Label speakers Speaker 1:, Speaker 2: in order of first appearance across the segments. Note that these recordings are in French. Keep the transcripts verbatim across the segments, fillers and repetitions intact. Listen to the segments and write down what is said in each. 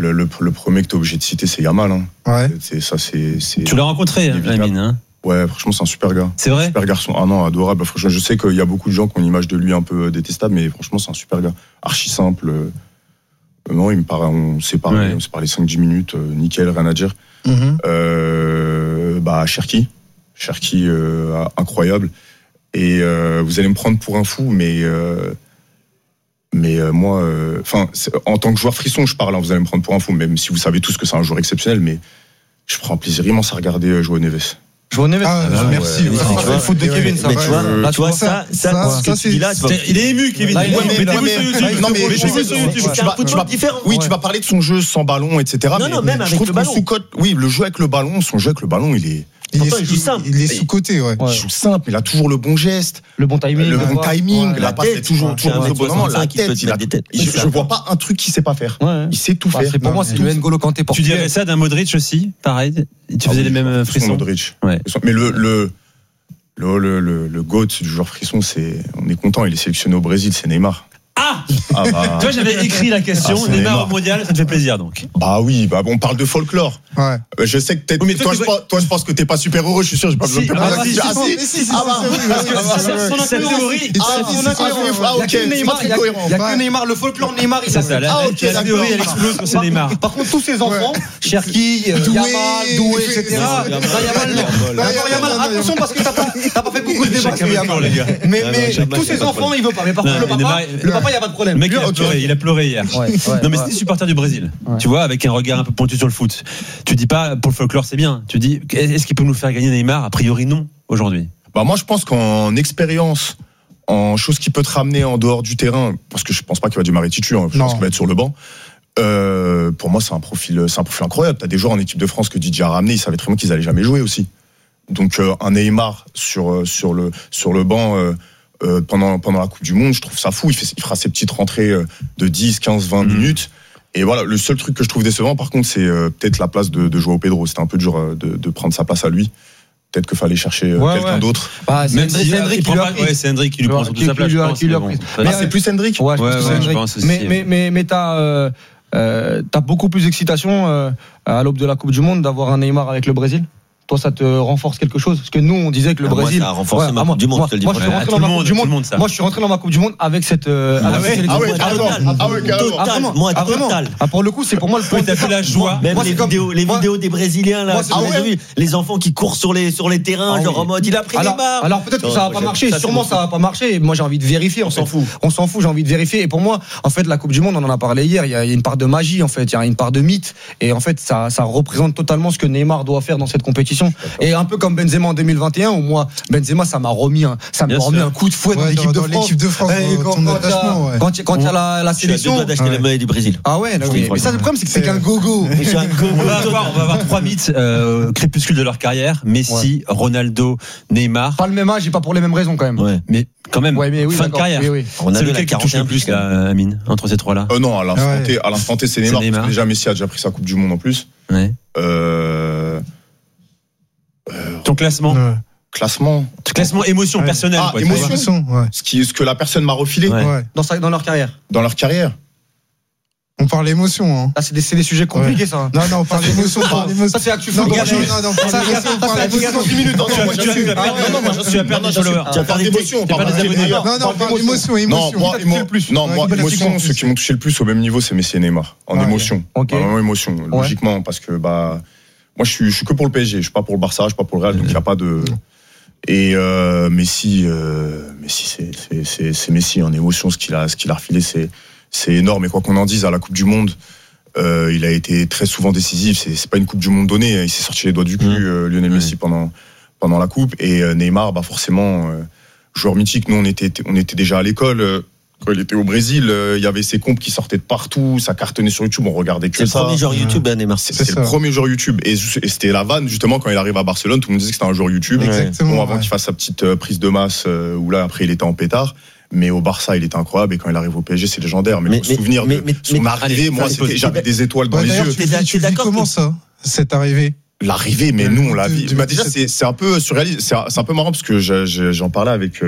Speaker 1: le, le, le premier que t'es obligé de citer, c'est Yamal. Hein.
Speaker 2: Ouais.
Speaker 1: C'est, ça, c'est, c'est,
Speaker 3: tu l'as rencontré, Amine, hein?
Speaker 1: Ouais, franchement, c'est un super gars.
Speaker 3: C'est vrai?
Speaker 1: Super garçon. Ah non, adorable. Franchement, je sais qu'il y a beaucoup de gens qui ont une image de lui un peu détestable, mais franchement, c'est un super gars. Archi simple. Euh, non, il me paraît, on s'est parlé, ouais. on s'est parlé cinq dix minutes, euh, nickel, rien à dire. Mm-hmm. Euh, bah, Cherki. Cherki, euh, incroyable. Et euh, vous allez me prendre pour un fou, mais euh, mais euh, moi, enfin, euh, en tant que joueur frisson, je parle. Hein, vous allez me prendre pour un fou, même si vous savez tous que c'est un joueur exceptionnel, mais je prends un plaisir immense à regarder João Neves.
Speaker 4: João Neves.
Speaker 2: Ah, ah, merci. Ouais. Ouais.
Speaker 4: C'est le foot de Kevin, ça.
Speaker 5: Mais tu vois, là, tu vois ça, ça, ça,
Speaker 4: ce que tu dis là,
Speaker 3: il est ému, Kevin.
Speaker 1: Non, mais c'est un peu différent. Oui, tu vas parler de son jeu sans ballon, et cetera.
Speaker 5: Non, non, même avec le ballon.
Speaker 1: Oui, le jeu avec le ballon, son jeu avec le ballon, il est.
Speaker 2: Il est, sous, simple. il est sous-côté, ouais.
Speaker 1: Il joue simple, il a toujours le bon geste,
Speaker 4: le bon timing,
Speaker 1: le bon timing,
Speaker 5: ouais.
Speaker 1: la passe est toujours toujours au bon moment, la tête, il a tête. Je, je vois pas un truc qu'il sait pas faire. Ouais. Il sait tout faire.
Speaker 4: Pour non, moi, c'est le N'Golo Kanté.
Speaker 3: Tu dirais ça d'un Modric aussi, pareil. Tu faisais ah oui, les mêmes frissons.
Speaker 1: Modric. Ouais. Mais le le le le le, le GOAT du joueur frisson, c'est on est content, il est sélectionné au Brésil, c'est Neymar.
Speaker 3: Ah, ah bah. Toi, j'avais écrit la question. Ah, Neymar, Neymar au mondial, ça te fait plaisir donc.
Speaker 1: Bah oui, bah on parle de folklore.
Speaker 2: Ouais.
Speaker 1: Je sais que peut-être. Oui, toi, toi, je pense, toi, je pense que t'es pas super heureux. Je suis sûr, j'ai pas besoin de te poser la question. Ah si, si, si. Ah bah.
Speaker 3: Cette théorie.
Speaker 1: Ah ok.
Speaker 4: Il y a que Neymar, le folklore Neymar.
Speaker 3: C'est ça. La théorie, elle explose quand c'est Neymar.
Speaker 4: Par contre, tous ces enfants, Cherki, Yamal, Doué, et cetera. Yamal, attention parce que t'as pas fait beaucoup de débats. Mais tous ces enfants, il veut pas. Mais par contre, le papa, il y a pas de problème.
Speaker 3: Il a pleuré, il a pleuré hier. Ouais, ouais, non mais ouais. C'était supporter du Brésil. Ouais. Tu vois, avec un regard un peu pointu sur le foot. Tu dis pas pour le folklore c'est bien. Tu dis est-ce qu'il peut nous faire gagner Neymar? A priori non aujourd'hui.
Speaker 1: Bah moi je pense qu'en expérience, en chose qui peut te ramener en dehors du terrain, parce que je pense pas qu'il va démarrer titu, hein, je non. pense qu'il va être sur le banc. Euh, pour moi c'est un profil, c'est un profil incroyable. T'as des joueurs en équipe de France que Didier a ramené, ils savaient très bien qu'ils allaient jamais jouer aussi. Donc euh, un Neymar sur sur le sur le banc. Euh, Euh, pendant pendant la Coupe du Monde, je trouve ça fou. Il, fait, il fera ses petites rentrées euh, de dix, quinze, vingt mmh. minutes. Et voilà, le seul truc que je trouve décevant, par contre, c'est euh, peut-être la place de, de João Pedro. C'était un peu dur euh, de, de prendre sa place à lui. Peut-être qu'il fallait chercher euh, ouais, quelqu'un ouais. d'autre.
Speaker 4: Bah, c'est, Hendrick, c'est Hendrick qui lui a pris.
Speaker 3: Ouais, c'est Hendrick qui lui prend toute sa place.
Speaker 4: Qui lui a pris.
Speaker 1: Ah, c'est plus Hendrick.
Speaker 4: Ouais, je pense aussi. Mais mais mais mais t'as euh, euh, t'as beaucoup plus d'excitation euh, à l'aube de la Coupe du Monde d'avoir un Neymar avec le Brésil. Toi, ça te renforce quelque chose? Parce que nous, on disait que le ah, Brésil.
Speaker 5: Moi, ça a renforcé ouais, ma Coupe du Monde. Moi, je, moi, je suis rentré dans ma Coupe du Monde. Monde moi, je suis rentré dans ma Coupe du Monde avec cette. Euh,
Speaker 1: ah, avec ouais, ah ouais, carrément. Ah ouais, carrément.
Speaker 5: Ah, vraiment. Moi, ah, vraiment.
Speaker 4: Ah, pour le coup, c'est pour moi le point.
Speaker 3: T'as fait la joie.
Speaker 5: Même les vidéos, les vidéos des Brésiliens là. Ah ouais. Les enfants qui courent sur les sur les terrains, genre en mode il a pris Neymar.
Speaker 4: Alors peut-être que ça va pas marcher. Sûrement, ça va pas marcher. Moi, j'ai envie de vérifier.
Speaker 5: On s'en fout.
Speaker 4: On s'en fout. J'ai envie de vérifier. Et pour moi, en fait, la Coupe du Monde, on en a parlé hier. Il y a une part de magie, en fait. Il y a une part de mythe. Et en fait, ça ça représente totalement ce que Neymar doit faire dans cette compétition. Et un peu comme Benzema en deux mille vingt et un où moi Benzema ça m'a remis un ça m'a remis un coup de fouet dans l'équipe de France.
Speaker 2: L'équipe de France
Speaker 4: quand quand il y a la la sélection.
Speaker 5: Tu dois d'acheter la monnaie du Brésil.
Speaker 4: Ah ouais, mais ça le problème c'est que c'est qu'un gogo.
Speaker 3: On va avoir on va avoir trois mythes crépuscule de leur carrière, Messi, Ronaldo, Neymar.
Speaker 4: Pas le même âge et pas pour les mêmes raisons quand même.
Speaker 3: Mais quand même fin de carrière. C'est lequel qui touche le plus là, Amine, entre ces trois là?
Speaker 1: Non, à l'instant T, à l'instant T c'est Neymar. Déjà Messi a déjà pris sa Coupe du Monde en plus.
Speaker 3: Ouais.
Speaker 1: Euh
Speaker 3: Ton classement ouais.
Speaker 1: Classement
Speaker 3: Classement émotion ouais. personnelle
Speaker 1: ah,
Speaker 3: quoi,
Speaker 1: émotion ouais. ce, qui, ce que la personne m'a refilé
Speaker 4: ouais. Ouais. Dans, sa, dans leur carrière
Speaker 1: Dans leur carrière
Speaker 2: On parle émotion hein.
Speaker 4: Ah, c'est, des, c'est des sujets compliqués ouais. ça
Speaker 2: Non, non, on parle d'émotion Ça
Speaker 4: c'est actu
Speaker 2: Non, non, non, non, on parle d'émotion
Speaker 1: dix minutes Non, non, moi
Speaker 3: je suis à perdre des followers
Speaker 1: Tu vas parler d'émotion
Speaker 2: Non, non, on parle d'émotion
Speaker 1: Non, moi, émotion, ceux qui m'ont touché le plus au même niveau c'est Messi et Neymar En émotion En émotion, logiquement Parce que bah moi, je suis, je suis que pour le P S G. Je suis pas pour le Barça, je suis pas pour le Real, donc il y a pas de. Et euh, Messi, euh, Messi, c'est, c'est, c'est, c'est Messi en émotion. Ce qu'il a, ce qu'il a refilé, c'est, c'est énorme. Et quoi qu'on en dise, à la Coupe du Monde, euh, il a été très souvent décisif. C'est, c'est pas une Coupe du Monde donnée. Il s'est sorti les doigts du cul, mmh. euh, Lionel mmh. Messi pendant pendant la Coupe. Et euh, Neymar, bah forcément, euh, joueur mythique. Nous, on était, on était déjà à l'école. Euh, Quand il était au Brésil, euh, il y avait ses comptes qui sortaient de partout, ça cartonnait sur YouTube, on regardait que
Speaker 5: c'est
Speaker 1: ça.
Speaker 5: C'est le premier joueur YouTube, hein, Neymar.
Speaker 1: C'est, c'est, c'est le premier joueur YouTube. Et, et c'était la vanne, justement, quand il arrive à Barcelone, tout le monde disait que c'était un joueur YouTube.
Speaker 2: Exactement.
Speaker 1: Bon, avant
Speaker 2: ouais.
Speaker 1: qu'il fasse sa petite euh, prise de masse, euh, où là, après, il était en pétard. Mais au Barça, il était incroyable. Et quand il arrive au P S G, c'est légendaire. Mais, mais le souvenir mais, de mais, son mais, arrivée, allez, moi, c'était, j'avais des étoiles dans
Speaker 2: ouais,
Speaker 1: les yeux.
Speaker 2: Tu vis, tu vis comment ça, cette arrivée?
Speaker 1: L'arrivée, mais nous on l'a vu. Bah déjà c'est c'est un peu surréaliste, c'est, c'est un peu marrant parce que je, je, j'en parlais avec euh,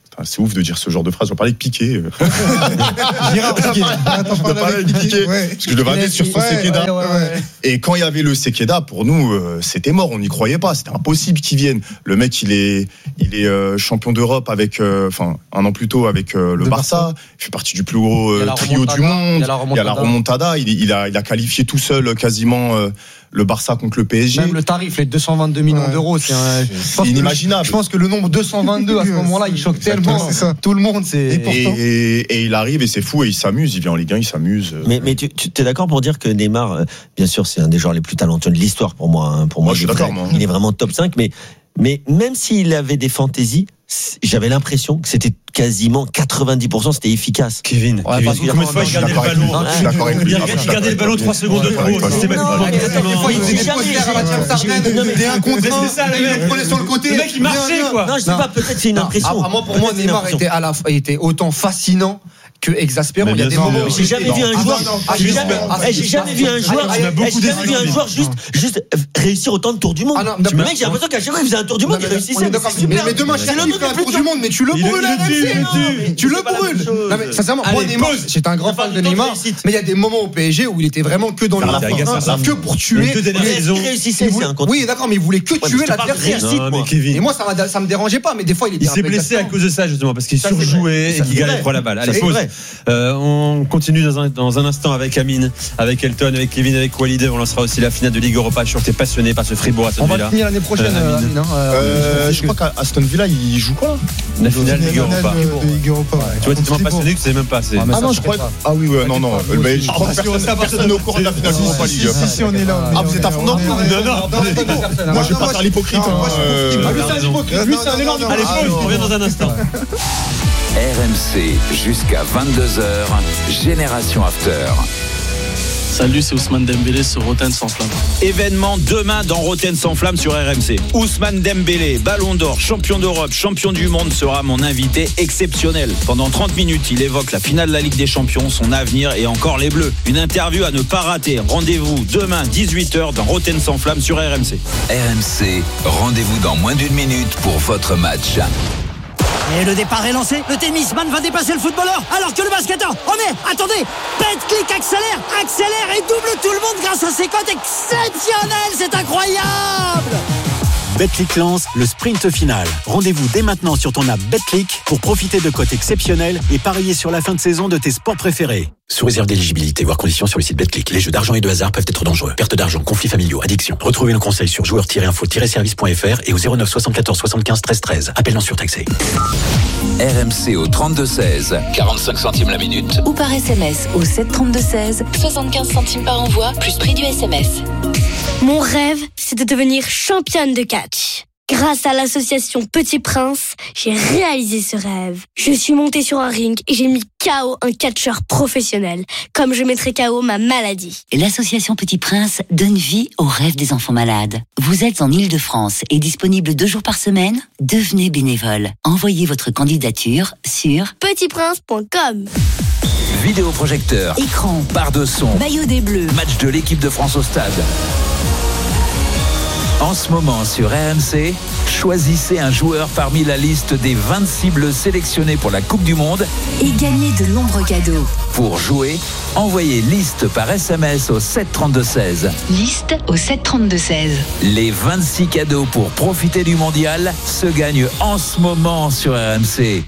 Speaker 1: C'est ouf de dire ce genre de phrase. On parlait de Piqué.
Speaker 2: Gérard Piqué.
Speaker 1: On parlait de Piqué. Parce que je le valais sur son Sekeda. Ouais, ouais, ouais. Et quand il y avait le Sekeda, pour nous, euh, c'était mort. On n'y croyait pas. C'était impossible qu'il vienne. Le mec, il est, il est euh, champion d'Europe avec, enfin, euh, un an plus tôt avec euh, le, le Barça. Barça. Il fait partie du plus gros euh, trio du monde. Il y a la remontada. Il, il, a, il a qualifié tout seul quasiment euh, le Barça contre le P S G.
Speaker 4: Même le tarif, les deux cent vingt-deux millions ouais. d'euros, c'est, un,
Speaker 1: c'est inimaginable.
Speaker 4: Le, je pense que le nombre deux cent vingt-deux à ce moment-là, il choque tellement. C'est ça. Tout le monde, c'est.
Speaker 1: Et, et, et il arrive et c'est fou et il s'amuse. Il vient en Ligue un, il s'amuse.
Speaker 5: Mais, mais tu, tu es d'accord pour dire que Neymar, bien sûr, c'est un des joueurs les plus talentueux de l'histoire pour moi. Hein. Pour moi,
Speaker 1: moi je suis d'accord.
Speaker 5: Moi. Il est vraiment top cinq, mais mais même s'il avait des fantaisies, j'avais l'impression que c'était quasiment quatre-vingt-dix pour cent c'était efficace.
Speaker 3: Kevin,
Speaker 5: ouais,
Speaker 3: Kevin. Combien de fois il gardait le ballon
Speaker 1: Je suis d'accord avec lui.
Speaker 3: Il gardait le ballon trois secondes de trop.
Speaker 4: C'était un contre un.
Speaker 3: Il prenait sur le côté. Le mec il marchait quoi.
Speaker 5: Non, je sais pas, peut-être c'est une impression.
Speaker 4: Moi pour moi Neymar était à la était autant fascinant que exaspérant. Il y a des moments où
Speaker 5: j'ai jamais vu un joueur, j'ai jamais, j'ai jamais vu un joueur, j'ai jamais vu un joueur juste, juste réussir autant de tours du monde. Le mec, j'ai l'impression qu'à chaque fois il faisait un tour du monde, il réussissait.
Speaker 4: Mais demain, c'est le fait un tour du monde, mais tu le brûles, tu le brûles. Non mais sincèrement, moi Neymar, j'étais un grand fan de Neymar, mais il y a des moments au P S G où il était vraiment que dans le que pour tuer.
Speaker 5: Il réussissait, c'est un contre.
Speaker 4: Oui, d'accord, mais il voulait que tuer l'adversaire. Et moi, ça me dérangeait pas, mais des fois il était.
Speaker 3: Il s'est blessé à cause de ça justement parce qu'il surjouait et qu'il gagnait trop la balle. Allez, pause. Euh, on continue dans un, dans un instant avec Amine, avec Elton, avec Kevin, avec Walid. On lancera aussi la finale de Ligue Europa. Je suis sûr que t'es passionné par ce Fribourg Aston Villa.
Speaker 4: On va finir l'année prochaine, euh, Amine. Hein,
Speaker 1: euh, euh, je crois qu'à Aston Villa, il joue quoi là
Speaker 3: La finale de Ligue Europa.
Speaker 2: Europa ouais.
Speaker 3: Tu vois, t'es tellement passionné que tu sais même pas.
Speaker 1: Ah, ah non, je crois. Ah oui, ouais, non, non. Mais je crois que personne n'est au courant de la finale de l'Europa League.
Speaker 2: Si, si, on est là.
Speaker 1: Ah, vous êtes à fond. Non, non, non. Moi, je vais pas faire l'hypocrite.
Speaker 4: Lui, c'est un hypocrite. Lui, c'est un énorme.
Speaker 3: Allez, pause, on revient dans un instant.
Speaker 6: R M C jusqu'à vingt-deux heures, Génération After.
Speaker 7: Salut, c'est Ousmane Dembélé sur Rotten sans flamme.
Speaker 6: Événement demain dans Rotten sans flamme sur R M C. Ousmane Dembélé, Ballon d'Or, champion d'Europe, champion du monde, sera mon invité exceptionnel. Pendant trente minutes, il évoque la finale de la Ligue des Champions, son avenir et encore les Bleus. Une interview à ne pas rater. Rendez-vous demain dix-huit heures dans Rotten sans flamme sur R M C. R M C, rendez-vous dans moins d'une minute pour votre match.
Speaker 8: Et le départ est lancé, le tennisman va dépasser le footballeur, alors que le basketteur, oh mais, attendez, Betclic accélère, accélère et double tout le monde grâce à ses cotes exceptionnelles, c'est incroyable!
Speaker 9: Betclic lance le sprint final. Rendez-vous dès maintenant sur ton app Betclic pour profiter de cotes exceptionnelles et parier sur la fin de saison de tes sports préférés. Sous réserve d'éligibilité, voire conditions sur le site Betclic. Les jeux d'argent et de hasard peuvent être dangereux. Perte d'argent, conflits familiaux, addiction. Retrouvez nos conseils sur joueurs tiret info tiret service point f r et au zéro neuf soixante-quatorze soixante-quinze treize treize. Appel non surtaxé.
Speaker 6: R M C au trente-deux seize, quarante-cinq centimes la minute.
Speaker 10: Ou par S M S au sept trente-deux seize, soixante-quinze centimes par envoi, plus prix du S M S.
Speaker 11: Mon rêve, c'est de devenir championne de catch. Grâce à l'association Petit Prince, j'ai réalisé ce rêve. Je suis montée sur un ring et j'ai mis K O un catcheur professionnel, comme je mettrais K O ma maladie.
Speaker 12: L'association Petit Prince donne vie aux rêves des enfants malades. Vous êtes en Île-de-France et disponible deux jours par semaine ? Devenez bénévole. Envoyez votre candidature sur
Speaker 11: petit prince point com.
Speaker 6: Vidéoprojecteur,
Speaker 12: écran,
Speaker 6: barre de son,
Speaker 12: maillot des Bleus,
Speaker 6: match de l'équipe de France au stade. En ce moment sur R M C, choisissez un joueur parmi la liste des vingt-six Bleus sélectionnés pour la Coupe du Monde
Speaker 12: et gagnez de nombreux cadeaux.
Speaker 6: Pour jouer, envoyez liste par S M S au sept trente-deux seize.
Speaker 12: Liste au sept trente-deux seize.
Speaker 6: Les vingt-six cadeaux pour profiter du mondial se gagnent en ce moment sur R M C.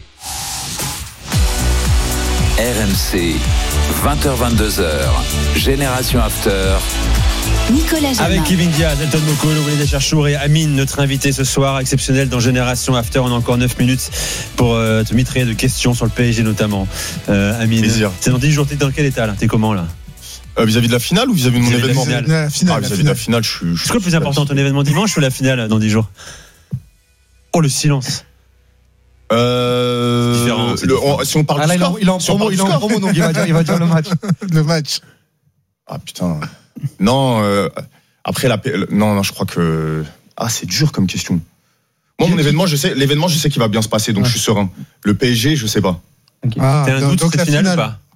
Speaker 6: R M C, vingt heures vingt-deux heures, Génération After.
Speaker 12: Nicolas Jamin.
Speaker 3: Avec Kevin Diaz, Elton Mokolo, Walid Acharchour et Amine, notre invité ce soir exceptionnel dans Génération After. On a encore neuf minutes pour euh, te mitrailler de questions sur le P S G notamment. Euh, Amine, plaisir. C'est dans dix jours, t'es dans quel état là? T'es comment là?
Speaker 1: Euh, vis-à-vis de la finale ou vis-à-vis de mon vis-à-vis événement?
Speaker 2: La finale, la finale,
Speaker 1: ah, vis-à-vis
Speaker 2: la
Speaker 1: de la finale, je suis.
Speaker 3: C'est quoi le plus important, ton événement dimanche ou la finale dans dix jours? Oh, le silence.
Speaker 1: Euh,
Speaker 3: c'est différent. C'est
Speaker 1: le,
Speaker 3: différent.
Speaker 1: On, si on parle
Speaker 4: ah,
Speaker 1: du
Speaker 4: là,
Speaker 1: score,
Speaker 4: il est en promo, il est en promo, donc il va dire, il va dire le match.
Speaker 2: Le match.
Speaker 1: Ah putain. Non. Euh, après la, non, non, je crois que. Ah, c'est dur comme question. Moi, mon événement, je sais, l'événement, je sais qu'il va bien se passer, donc ouais. Je suis serein. Le P S G, je sais pas.
Speaker 3: Okay. Ah, t'as un doute sur cette finale ou pas?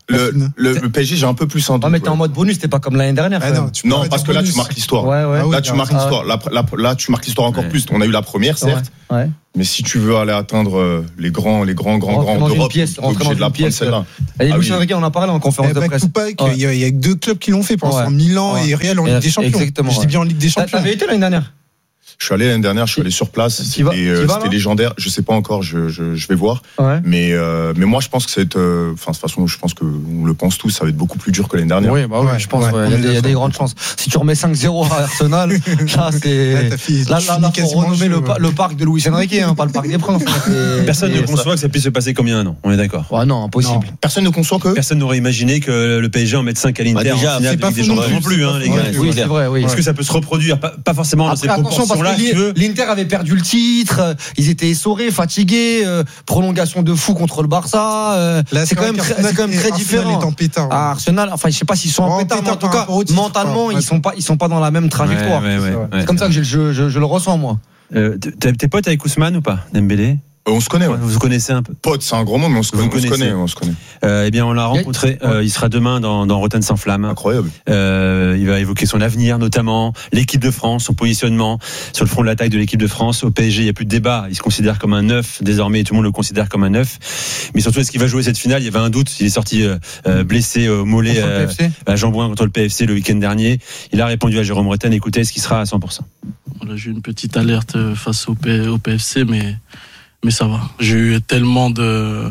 Speaker 1: Le, le, le P S G, j'ai un peu plus en doute.
Speaker 4: Non, mais t'es
Speaker 1: ouais.
Speaker 4: en mode bonus, t'es pas comme l'année dernière.
Speaker 1: Ah non, tu non parce que là, bonus. tu marques l'histoire.
Speaker 4: Ouais, ouais.
Speaker 1: Là, tu marques ah, l'histoire. Là, là, là, tu marques l'histoire encore ouais. plus. On a eu la première, certes.
Speaker 4: Ouais. Ouais.
Speaker 1: Mais si tu veux aller atteindre les grands, les grands, grands, grands d'Europe, tu es obligé de la prendre celle-là.
Speaker 4: Et Luis Enrique, on en a parlé en conférence de presse.
Speaker 2: Il y a deux clubs qui l'ont fait pour l'instant, Milan et Real en Ligue des Champions.
Speaker 4: Exactement.
Speaker 2: Je dis bien en Ligue des Champions.
Speaker 4: T'avais été l'année dernière?
Speaker 1: Je suis allé l'année dernière, je suis allé sur place. C'était, euh, c'était légendaire. Je sais pas encore, je, je, je vais voir. Ouais. Mais, euh, mais moi, je pense que c'est, enfin, euh, de toute façon, je pense que on le pense tous, ça va être beaucoup plus dur que l'année dernière.
Speaker 4: Oui, bah oui, ouais, je pense. Ouais, ouais, il y a, des, il y a des grandes chances. Si tu remets cinq zéro à Arsenal, là, c'est, là, là, là, faut renommer le, le parc de Luis Enrique, hein, pas le parc des Princes.
Speaker 3: Personne ne conçoit que ça puisse se passer comme il y a un an. On est d'accord.
Speaker 4: Ouais, non, impossible. Non.
Speaker 1: Personne ne conçoit que.
Speaker 3: Personne n'aurait imaginé que le P S G en mette cinq à l'Inter.
Speaker 4: Bah déjà,
Speaker 3: en finale de Ligue des Champions non plus, hein, les gars.
Speaker 4: Oui, c'est vrai, oui.
Speaker 3: Est-ce que ça peut se reproduire? Pas forcément dans ces proportions-là, tu veux.
Speaker 4: L'Inter avait perdu le titre, ils étaient essorés, fatigués, euh, prolongation de fou contre le Barça. Euh, Là, c'est, quand même très, c'est quand même très différent.
Speaker 2: En pétard, ouais.
Speaker 4: À Arsenal, enfin, je sais pas s'ils sont en, en pétard, mais en tout cas, titre, mentalement, ils sont pas, ils sont pas dans la même trajectoire.
Speaker 3: Ouais, ouais, ouais,
Speaker 4: c'est,
Speaker 3: ouais,
Speaker 4: comme
Speaker 3: ouais.
Speaker 4: ça que je, je, je, je le ressens moi.
Speaker 3: Euh, t'es pote avec Ousmane ou pas, Dembélé?
Speaker 1: On se connaît, ouais.
Speaker 3: Vous vous connaissez un peu.
Speaker 1: Pote, c'est un gros mot, mais on se connaît. On se connaît, on se connaît.
Speaker 3: Euh, eh bien, on l'a rencontré. Euh, il sera demain dans, dans Rotten sans flamme.
Speaker 1: Incroyable.
Speaker 3: Euh, il va évoquer son avenir, notamment l'équipe de France, son positionnement sur le front de l'attaque de l'équipe de France. Au P S G, il n'y a plus de débat. Il se considère comme un neuf désormais. Tout le monde le considère comme un neuf. Mais surtout, est-ce qu'il va jouer cette finale? Il y avait un doute. Il est sorti euh, blessé au mollet euh, à Jean-Bouin contre le P F C le week-end dernier. Il a répondu à Jérôme Rotten. Écoutez, est-ce qu'il sera à cent pour cent?
Speaker 7: Voilà, j'ai eu une petite alerte face au, P- au P F C, mais. Mais ça va. J'ai eu tellement de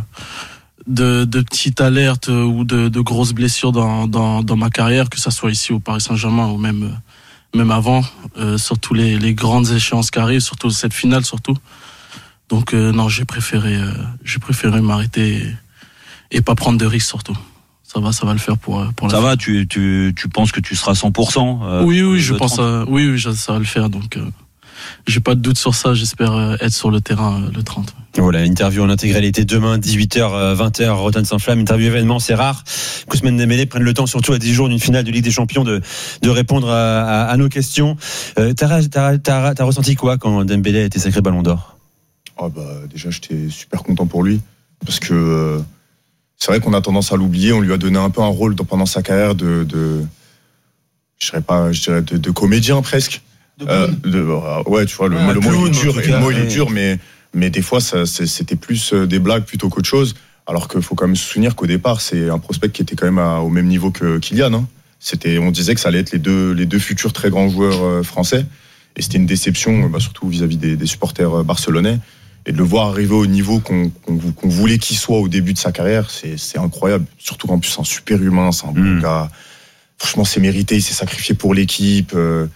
Speaker 7: de, de petites alertes ou de, de grosses blessures dans, dans dans ma carrière, que ça soit ici au Paris Saint-Germain ou même même avant, euh, surtout les les grandes échéances qui arrivent, surtout cette finale surtout. Donc euh, non, j'ai préféré euh, j'ai préféré m'arrêter et, et pas prendre de risques surtout. Ça va, ça va le faire pour pour la
Speaker 6: Ça
Speaker 7: fin.
Speaker 6: va, tu tu tu penses que tu seras cent pour cent euh,
Speaker 7: Oui oui, je pense à, oui oui, ça va le faire donc. Euh, J'ai pas de doute sur ça, j'espère être sur le terrain le trente.
Speaker 3: Voilà, interview en intégralité demain, dix-huit heures, vingt heures, Rotten sans flamme, interview événement, c'est rare. Ousmane Dembélé prenne le temps, surtout à dix jours d'une finale de Ligue des Champions, de, de répondre à, à, à nos questions. Euh, t'as, t'as, t'as, t'as ressenti quoi quand Dembélé a été sacré Ballon d'Or?
Speaker 1: Oh bah, déjà, j'étais super content pour lui, parce que euh, c'est vrai qu'on a tendance à l'oublier, on lui a donné un peu un rôle pendant sa carrière de, de je dirais pas, je dirais de, de comédien presque. De euh, de, euh, ouais, tu vois, le, ouais, le, mot, il est dur, le mot il est dur, mais, mais des fois, ça, c'était plus des blagues plutôt qu'autre chose. Alors qu'il faut quand même se souvenir qu'au départ, c'est un prospect qui était quand même à, au même niveau que Kylian. Hein. C'était, on disait que ça allait être les deux, les deux futurs très grands joueurs euh, français. Et c'était une déception, bah, surtout vis-à-vis des, des supporters barcelonais. Et de le voir arriver au niveau qu'on, qu'on, qu'on voulait qu'il soit au début de sa carrière, c'est, c'est incroyable. Surtout qu'en plus, c'est un super humain, c'est un bon mmh. gars. Franchement, c'est mérité, il s'est sacrifié pour l'équipe. Euh,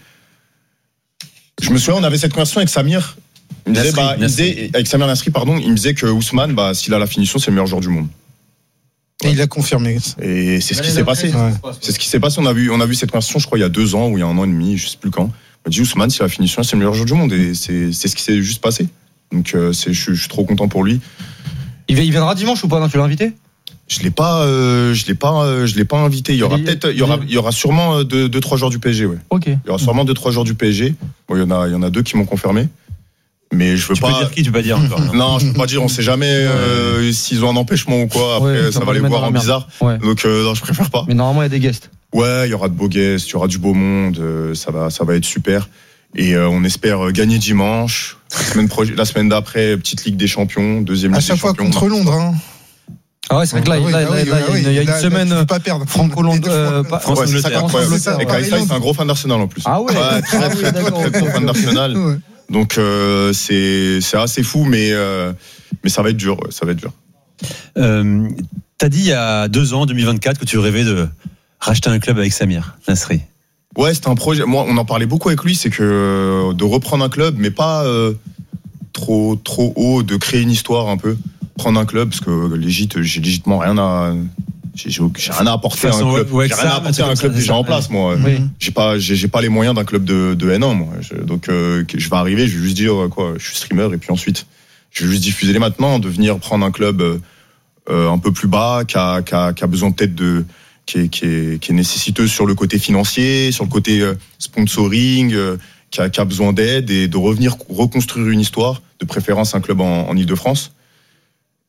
Speaker 1: Je me souviens, on avait cette conversation avec Samir. Il me disait, Nasri, bah, il disait, avec Samir Nasri, pardon, il me disait que Ousmane, bah, s'il a la finition, c'est le meilleur joueur du monde.
Speaker 2: Et ouais. il a confirmé.
Speaker 1: Et c'est ce qui s'est passé. Ouais. C'est ce qui s'est passé. On a vu, on a vu cette conversation, je crois, il y a deux ans ou il y a un an et demi, je sais plus quand. On m'a dit Ousmane, s'il a la finition, c'est le meilleur joueur du monde. Et c'est, c'est ce qui s'est juste passé. Donc, euh, c'est, je, je suis trop content pour lui.
Speaker 4: Il viendra dimanche ou pas? Non, tu l'as invité?
Speaker 1: Je l'ai pas, euh, je l'ai pas, euh, je l'ai pas invité. Il y aura peut-être, il y aura, il y aura sûrement deux, deux, trois joueurs du P S G, ouais.
Speaker 4: Ok.
Speaker 1: Il y aura sûrement deux, trois joueurs du P S G. Bon, il y en a, il y en a deux qui m'ont confirmé. Mais je veux
Speaker 3: tu
Speaker 1: pas.
Speaker 3: Tu peux dire qui? Tu peux pas dire encore.
Speaker 1: Non, non je peux pas dire. On sait jamais euh, s'ils ont un empêchement ou quoi. Après, ouais, ça va les voir en bizarre. Ouais. Donc, euh, non, je préfère pas.
Speaker 4: Mais normalement, il y a des guests.
Speaker 1: Ouais, il y aura de beaux guests, il y aura du beau monde. Euh, ça va, ça va être super. Et euh, on espère gagner dimanche. La semaine, pro- la semaine d'après, petite Ligue des Champions, deuxième Ligue des Champions.
Speaker 2: À chaque fois contre Londres. Hein.
Speaker 4: Ah ouais, c'est vrai que là,
Speaker 2: oui,
Speaker 4: là,
Speaker 2: oui,
Speaker 4: là,
Speaker 2: oui,
Speaker 4: il y a une
Speaker 2: là,
Speaker 4: semaine,
Speaker 2: là, pas perdre.
Speaker 4: Franco-Londres, euh,
Speaker 1: France, ouais, c'est ça, incroyable. Et Kaiser, c'est un gros fan d'Arsenal en plus.
Speaker 4: Ah ouais,
Speaker 1: ouais très, très, très, très, très, très gros fan d'Arsenal. Ouais. Donc euh, c'est c'est assez fou, mais euh, mais ça va être dur, ouais, ça va être dur.
Speaker 3: Euh, t'as dit il y a deux ans, deux mille vingt-quatre, que tu rêvais de racheter un club avec Samir Nasri.
Speaker 1: Ouais, c'était un projet. Moi, on en parlait beaucoup avec lui, c'est que de reprendre un club, mais pas euh, trop trop haut, de créer une histoire un peu. Prendre un club, parce que légit, j'ai légitimement rien à, j'ai, j'ai, j'ai rien à apporter à un club. Ouais, j'ai rien à apporter à un club déjà en place, moi. Oui. J'ai pas, j'ai, j'ai pas les moyens d'un club de, de N un, moi. Je, donc, euh, je vais arriver, je vais juste dire quoi, je suis streamer, et puis ensuite, je vais juste diffuser les maintenant, de venir prendre un club euh, un peu plus bas, qui a, qui a, qui a besoin peut-être de, qui est, qui est, qui est nécessiteux sur le côté financier, sur le côté euh, sponsoring, euh, qui a, qui a besoin d'aide, et de revenir reconstruire une histoire, de préférence un club en, en Île-de-France.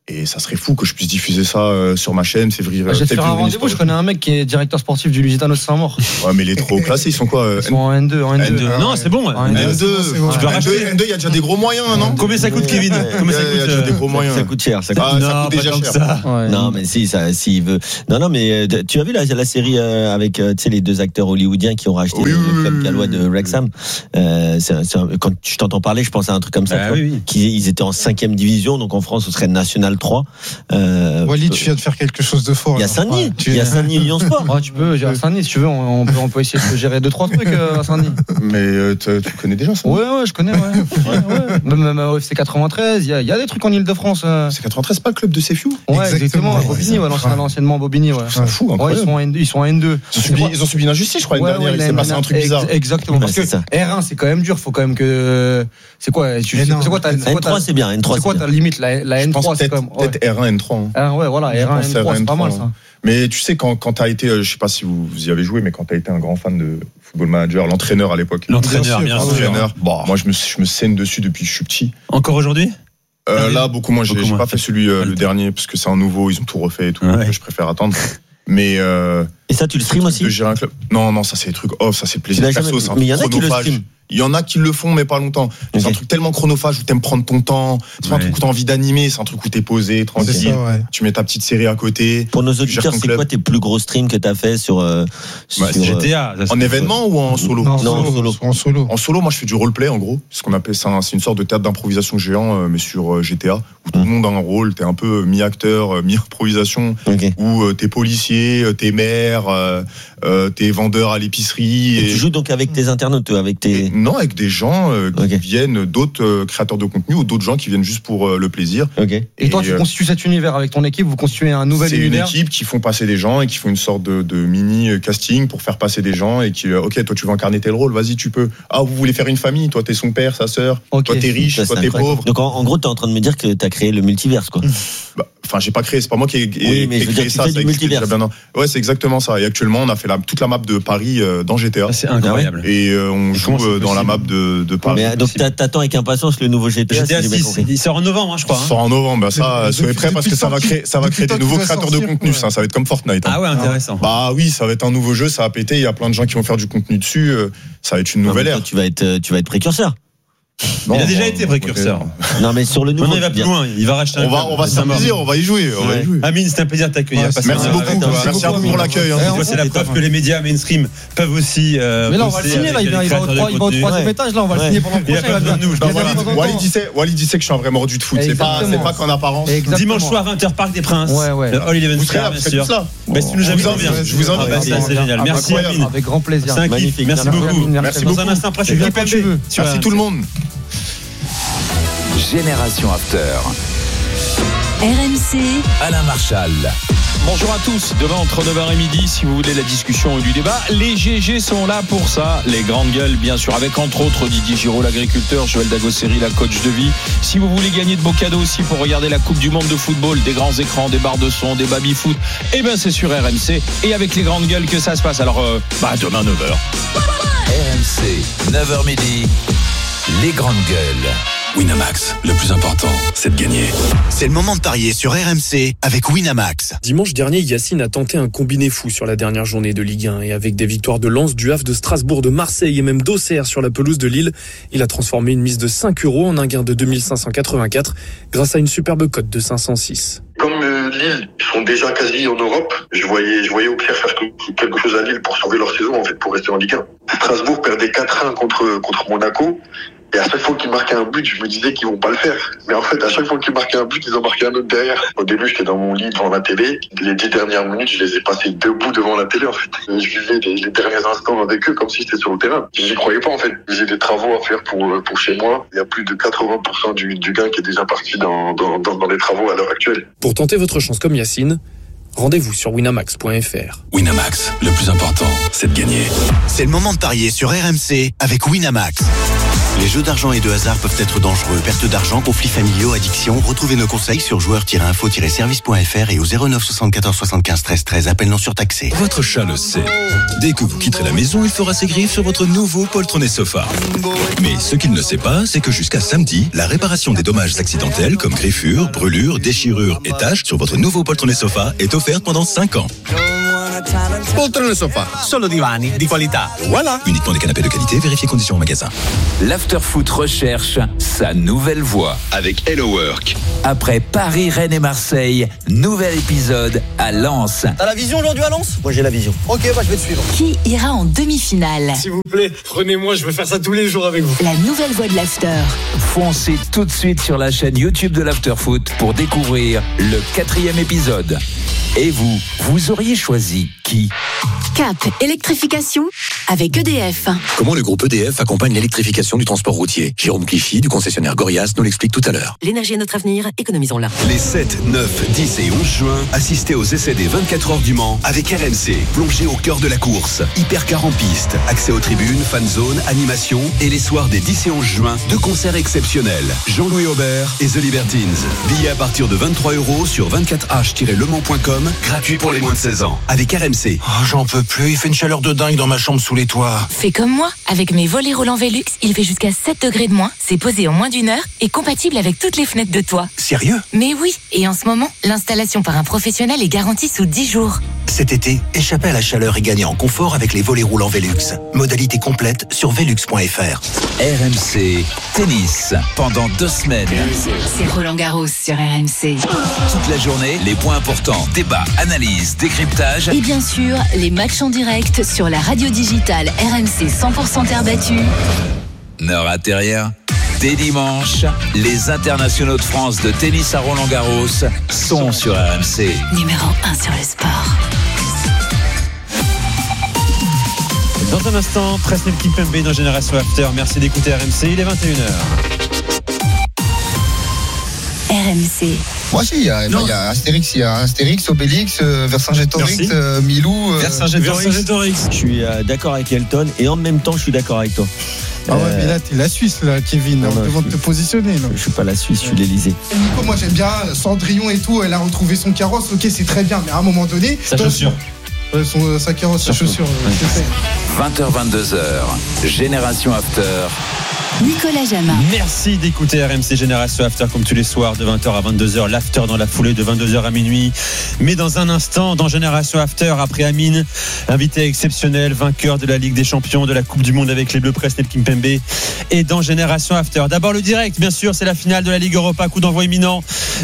Speaker 1: Et ça serait fou que je puisse diffuser ça euh, sur ma chaîne, février.
Speaker 4: Bah, je vais te faire un rendez-vous, je connais un mec qui est directeur sportif du Lusitano de Saint-Maur.
Speaker 1: Ouais, mais les trop classés, ils sont quoi euh,
Speaker 4: Ils sont en N deux, en N deux.
Speaker 3: N deux. Non, c'est bon.
Speaker 1: En N deux, tu peux racheter. N deux, il y a déjà des gros moyens, non?
Speaker 3: Combien ça coûte, Kevin? Combien ça coûte?
Speaker 1: Il y a déjà des gros moyens.
Speaker 13: Ça coûte cher. Ça coûte,
Speaker 1: ah, ça coûte déjà cher.
Speaker 13: Non, mais si, ça, s'il veut. Non, non, mais tu as vu la, la série euh, avec, tu sais, les deux acteurs hollywoodiens qui ont racheté oui, le, le club gallois de Wrexham. Euh, c'est, c'est un, quand je t'entends parler, je pense à un truc comme ça.
Speaker 3: Ah, oui, oui.
Speaker 13: Qui, ils étaient en cinquième division, donc en France, ce serait National trois.
Speaker 2: Euh, Wally, tu viens de faire quelque chose de fort.
Speaker 13: Il y a Saint-Denis. Ouais, il y a Saint-Denis Lyon Sport.
Speaker 4: Ouais, tu peux, à Saint-Denis, si tu veux, on, on, peut, on peut essayer de gérer deux, trois trucs à Saint-Denis.
Speaker 1: Mais euh, tu connais déjà ça?
Speaker 4: Ouais, ouais, je connais, ouais. ouais, ouais. Même, même au F C quatre-vingt-treize, il y, y a des trucs en Ile-de-France. Euh...
Speaker 1: C'est quatre-vingt-treize, pas le club de Sefiou?
Speaker 4: Ouais, exactement. À Bobigny, ouais, l'ancien, anciennement Bobigny, ouais.
Speaker 1: C'est fou,
Speaker 4: ouais, ils sont en N deux. Ils sont en N deux.
Speaker 1: Ils ont subi, ils ont subi une injustice, je crois, l'année dernière. Il s'est passé un truc bizarre.
Speaker 4: Exactement. Parce que R un, c'est quand même dur. Faut quand même que. C'est quoi? C'est quoi ta.
Speaker 13: N trois, c'est bien. N trois,
Speaker 4: c'est quoi ta limite? La N trois, c'est comme.
Speaker 1: Peut-être R un, N trois.
Speaker 4: Ah ouais, voilà, R un, N trois, c'est pas mal ça.
Speaker 1: Mais tu sais, quand, quand tu as été, je sais pas si vous, vous y avez joué, mais quand tu as été un grand fan de Football Manager, l'entraîneur à l'époque.
Speaker 3: L'entraîneur, bien sûr.
Speaker 1: L'entraîneur. Bon, moi, je me, je me saigne dessus depuis que je suis petit.
Speaker 3: Encore aujourd'hui?
Speaker 1: euh, Là, beaucoup moins. J'ai, beaucoup j'ai moins. pas fait celui, euh, le dernier, parce que c'est un nouveau, ils ont tout refait et tout. Ouais. Je préfère attendre. Mais. Euh,
Speaker 13: et ça, tu le stream aussi?
Speaker 1: De gérer un club. Non, non, ça, c'est des trucs off, ça, c'est plaisir perso.
Speaker 13: Jamais... Mais il y en a qui le stream.
Speaker 1: Il y en a qui le font, mais pas longtemps. Okay. C'est un truc tellement chronophage où t'aimes prendre ton temps. C'est pas ouais. un truc où t'as envie d'animer, c'est un truc où t'es posé, tranquille. Ça, ouais. Tu mets ta petite série à côté.
Speaker 13: Pour nos auditeurs, c'est club. Quoi tes plus gros streams que t'as fait sur, euh,
Speaker 1: bah, sur G T A? Euh, en événement ou en solo?
Speaker 2: Non, non, en solo. En solo.
Speaker 1: En solo, moi, je fais du roleplay, en gros. C'est ce qu'on appelle ça. C'est une sorte de théâtre d'improvisation géant, mais sur G T A, où tout le monde a un rôle. T'es un peu mi-acteur, mi-improvisation. Okay. Où t'es policier, t'es maire, euh, t'es vendeur à l'épicerie.
Speaker 13: Et, et tu joues donc avec tes internautes, avec tes.
Speaker 1: Et non, avec des gens. Euh, qui okay. viennent, d'autres euh, créateurs de contenu ou d'autres gens qui viennent juste pour euh, le plaisir.
Speaker 4: Okay. Et, et toi, tu euh, constitues cet univers avec ton équipe, vous constituez un nouvel
Speaker 1: c'est
Speaker 4: univers.
Speaker 1: C'est une équipe qui font passer des gens et qui font une sorte de, de mini casting pour faire passer des gens et qui, euh, ok, toi tu veux incarner tel rôle, vas-y, tu peux. Ah, vous voulez faire une famille, toi t'es son père, sa sœur, okay. toi t'es riche, ça, toi t'es pauvre.
Speaker 13: Donc en, en gros, t'es en train de me dire que t'as créé le multiverse, quoi.
Speaker 1: Bah, enfin, j'ai pas créé, c'est pas moi qui ai,
Speaker 13: oui, mais
Speaker 1: qui ai créé
Speaker 13: ça.
Speaker 1: ça
Speaker 13: multiverse.
Speaker 1: Ouais, c'est exactement ça. Et actuellement, on a fait la, toute la map de Paris euh, dans G T A.
Speaker 3: Ah, c'est incroyable.
Speaker 1: Et euh, on joue euh, dans la map de, de Paris.
Speaker 13: Mais, donc t'attends avec impatience le nouveau G T A.
Speaker 3: G T A six, il sort en novembre, hein, je crois.
Speaker 1: Il sort en novembre, bah ça, soyez prêts parce que ça va créer, ça va créer des nouveaux créateurs de contenu. Ça, ça va être comme Fortnite.
Speaker 3: Ah ouais, intéressant.
Speaker 1: Bah oui, ça va être un nouveau jeu, ça va péter. Il y a plein de gens qui vont faire du contenu dessus. Ça va être une nouvelle ère.
Speaker 13: Tu vas être, tu vas être précurseur.
Speaker 3: Non, il a déjà été précurseur.
Speaker 13: Okay. Non, mais sur le nouveau.
Speaker 3: Non, il va plus loin. Il va racheter un.
Speaker 1: On va, on va s'amuser, on va y jouer. On ouais. va y jouer.
Speaker 3: Amine, c'est un plaisir de t'accueillir. Ouais,
Speaker 1: merci beaucoup. Merci, merci beaucoup pour l'accueil. Hein.
Speaker 3: C'est la preuve que les médias mainstream peuvent aussi.
Speaker 4: Euh, mais là, on va le signer. Là, il va au troisième étage. Là, on va le signer pendant le prochain.
Speaker 1: Walid disait que je suis un vrai mordu de foot. C'est pas, c'est pas qu'en apparence.
Speaker 3: Dimanche soir, vingt heures, Parc des Princes.
Speaker 4: Ouais, ouais.
Speaker 3: All Eleven Star, bien sûr.
Speaker 1: Mais
Speaker 3: si tu nous invites, bien.
Speaker 1: Je vous invite.
Speaker 3: C'est génial. Merci, Amine.
Speaker 4: Avec grand plaisir.
Speaker 3: C'est un kiff. Merci beaucoup.
Speaker 1: Merci beaucoup.
Speaker 3: Dans un instant, après, c'est
Speaker 1: Merci tout le monde.
Speaker 14: Génération After.
Speaker 12: R M C.
Speaker 14: Alain Marchal.
Speaker 6: Bonjour à tous, demain entre neuf heures et midi, si vous voulez la discussion ou du débat, les G G sont là pour ça, les grandes gueules bien sûr, avec entre autres Didier Giraud, l'agriculteur, Joël Dagosseri, la coach de vie. Si vous voulez gagner de beaux cadeaux aussi pour regarder la Coupe du Monde de football, des grands écrans, des barres de son, des baby-foot, eh ben c'est sur R M C et avec les grandes gueules que ça se passe. Alors, euh, bah demain neuf heures.
Speaker 14: R M C, neuf heures midi, les grandes gueules.
Speaker 15: Winamax, le plus important, c'est de gagner.
Speaker 14: C'est le moment de parier sur R M C avec Winamax.
Speaker 16: Dimanche dernier, Yacine a tenté un combiné fou sur la dernière journée de Ligue un et avec des victoires de Lens, du Havre, de Strasbourg, de Marseille et même d'Auxerre sur la pelouse de Lille, il a transformé une mise de cinq euros en un gain de deux mille cinq cent quatre-vingt-quatre grâce à une superbe cote de cinq cent six.
Speaker 17: Comme euh, Lille, ils sont déjà quasi en Europe, je voyais, je voyais Auxerre faire quelque chose à Lille pour sauver leur saison, en fait, pour rester en Ligue un. Strasbourg perdait quatre un contre, contre Monaco. Et à chaque fois qu'ils marquaient un but, je me disais qu'ils vont pas le faire. Mais en fait, à chaque fois qu'ils marquaient un but, ils en marquaient un autre derrière. Au début, j'étais dans mon lit devant la télé. Les dix dernières minutes, je les ai passées debout devant la télé, en fait. Je vivais les, les derniers instants avec eux comme si j'étais sur le terrain. J'y croyais pas, en fait. J'ai des travaux à faire pour, pour chez moi. Il y a plus de quatre-vingts pour cent du, du gain qui est déjà parti dans, dans, dans, dans les travaux à l'heure actuelle.
Speaker 16: Pour tenter votre chance comme Yacine, rendez-vous sur winamax point f r.
Speaker 15: Winamax, le plus important, c'est de gagner.
Speaker 14: C'est le moment de parier sur R M C avec Winamax.
Speaker 18: Les jeux d'argent et de hasard peuvent être dangereux. Perte d'argent, conflits familiaux, addiction. Retrouvez nos conseils sur joueurs tiret info tiret service point f r et au zéro neuf soixante-quatorze soixante-quinze treize treize. Appel non surtaxé.
Speaker 19: Votre chat le sait. Dès que vous quitterez la maison, il fera ses griffes sur votre nouveau poltronné sofa. Mais ce qu'il ne sait pas, c'est que jusqu'à samedi, la réparation des dommages accidentels comme griffures, brûlures, déchirures et taches sur votre nouveau poltronné sofa est offerte pendant cinq ans.
Speaker 20: Poltrone Sofa, solo divani di qualità. Voilà.
Speaker 19: Uniquement des canapés de qualité, vérifiez conditions au magasin.
Speaker 14: L'Afterfoot recherche sa nouvelle voix avec Hello Work. Après Paris, Rennes et Marseille, nouvel épisode à Lens.
Speaker 21: T'as la vision aujourd'hui à Lens ?
Speaker 22: Moi j'ai la vision.
Speaker 21: Ok, bah je vais te suivre.
Speaker 23: Qui ira en demi-finale ?
Speaker 21: S'il vous plaît, prenez-moi, je veux faire ça tous les jours avec vous.
Speaker 23: La nouvelle voix de l'After.
Speaker 14: Foncez tout de suite sur la chaîne YouTube de l'Afterfoot pour découvrir le quatrième épisode. Et vous, vous auriez choisi qui ?
Speaker 23: Cap électrification avec E D F.
Speaker 24: Comment le groupe E D F accompagne l'électrification du transport routier ? Jérôme Clichy, du concessionnaire Gorias, nous l'explique tout à l'heure.
Speaker 23: L'énergie est notre avenir, économisons-la.
Speaker 25: Les sept, neuf, dix et onze juin, assistez aux essais des vingt-quatre heures du Mans avec R M C. Plongez au cœur de la course. Hypercar en piste, accès aux tribunes, fan zone, animation et les soirs des dix et onze juin, deux concerts exceptionnels. Jean-Louis Aubert et The Libertines. Billets à partir de vingt-trois euros sur vingt-quatre h tiret le mans point com, gratuit pour les moins de seize ans. Avec R M C.
Speaker 26: Oh, j'en peux plus, il fait une chaleur de dingue dans ma chambre sous les toits.
Speaker 23: Fais comme moi, avec mes volets roulants Velux, il fait jusqu'à sept degrés de moins, c'est posé en moins d'une heure et compatible avec toutes les fenêtres de toit.
Speaker 26: Sérieux ?
Speaker 23: Mais oui, et en ce moment, l'installation par un professionnel est garantie sous dix jours.
Speaker 26: Cet été, échappez à la chaleur et gagnez en confort avec les volets roulants Velux. Modalité complète sur velux point f r.
Speaker 14: R M C Tennis, pendant deux semaines.
Speaker 23: C'est Roland Garros sur R M C.
Speaker 14: Toute la journée, les points importants, débats, analyses, décryptage.
Speaker 23: Et bien sûr, les matchs en direct sur la radio digitale R M C cent pour cent terre battue.
Speaker 14: Ne ratez rien. Dès dimanche, les internationaux de France de tennis à Roland-Garros sont sur R M C.
Speaker 23: Numéro un sur le sport.
Speaker 3: Dans un instant, Presnel Kimpembe dans Génération After. Merci d'écouter R M C, il est vingt et une heures.
Speaker 23: R M C.
Speaker 22: Moi aussi, il y a, il y a Astérix, il y a Astérix, Obélix, euh, Vercingétorix, euh, Milou. Euh,
Speaker 3: Vercingétorix.
Speaker 13: Je suis euh, d'accord avec Elton et en même temps, je suis d'accord avec toi.
Speaker 2: Ah ouais, euh... mais là, t'es la Suisse, là, Kevin. Non, on demande de te positionner. Là.
Speaker 13: Je suis pas la Suisse, je suis l'Elysée.
Speaker 2: Nico, moi, j'aime bien Cendrillon et tout. Elle a retrouvé son carrosse. Ok, c'est très bien, mais à un moment donné.
Speaker 3: Sa chaussure.
Speaker 2: Euh, son, sa carrosse, sa chaussure.
Speaker 14: Ouais. vingt heures vingt-deux heures, Génération After.
Speaker 23: Nicolas Jamin.
Speaker 3: Merci d'écouter R M C Génération After comme tous les soirs de vingt heures à vingt-deux heures. L'After dans la foulée de vingt-deux heures à minuit. Mais dans un instant, dans Génération After, après Amine, invité exceptionnel, vainqueur de la Ligue des Champions, de la Coupe du Monde avec les Bleus, Presnel Kimpembe. Et dans Génération After, d'abord le direct, bien sûr, c'est la finale de la Ligue Europa, coup d'envoi imminent.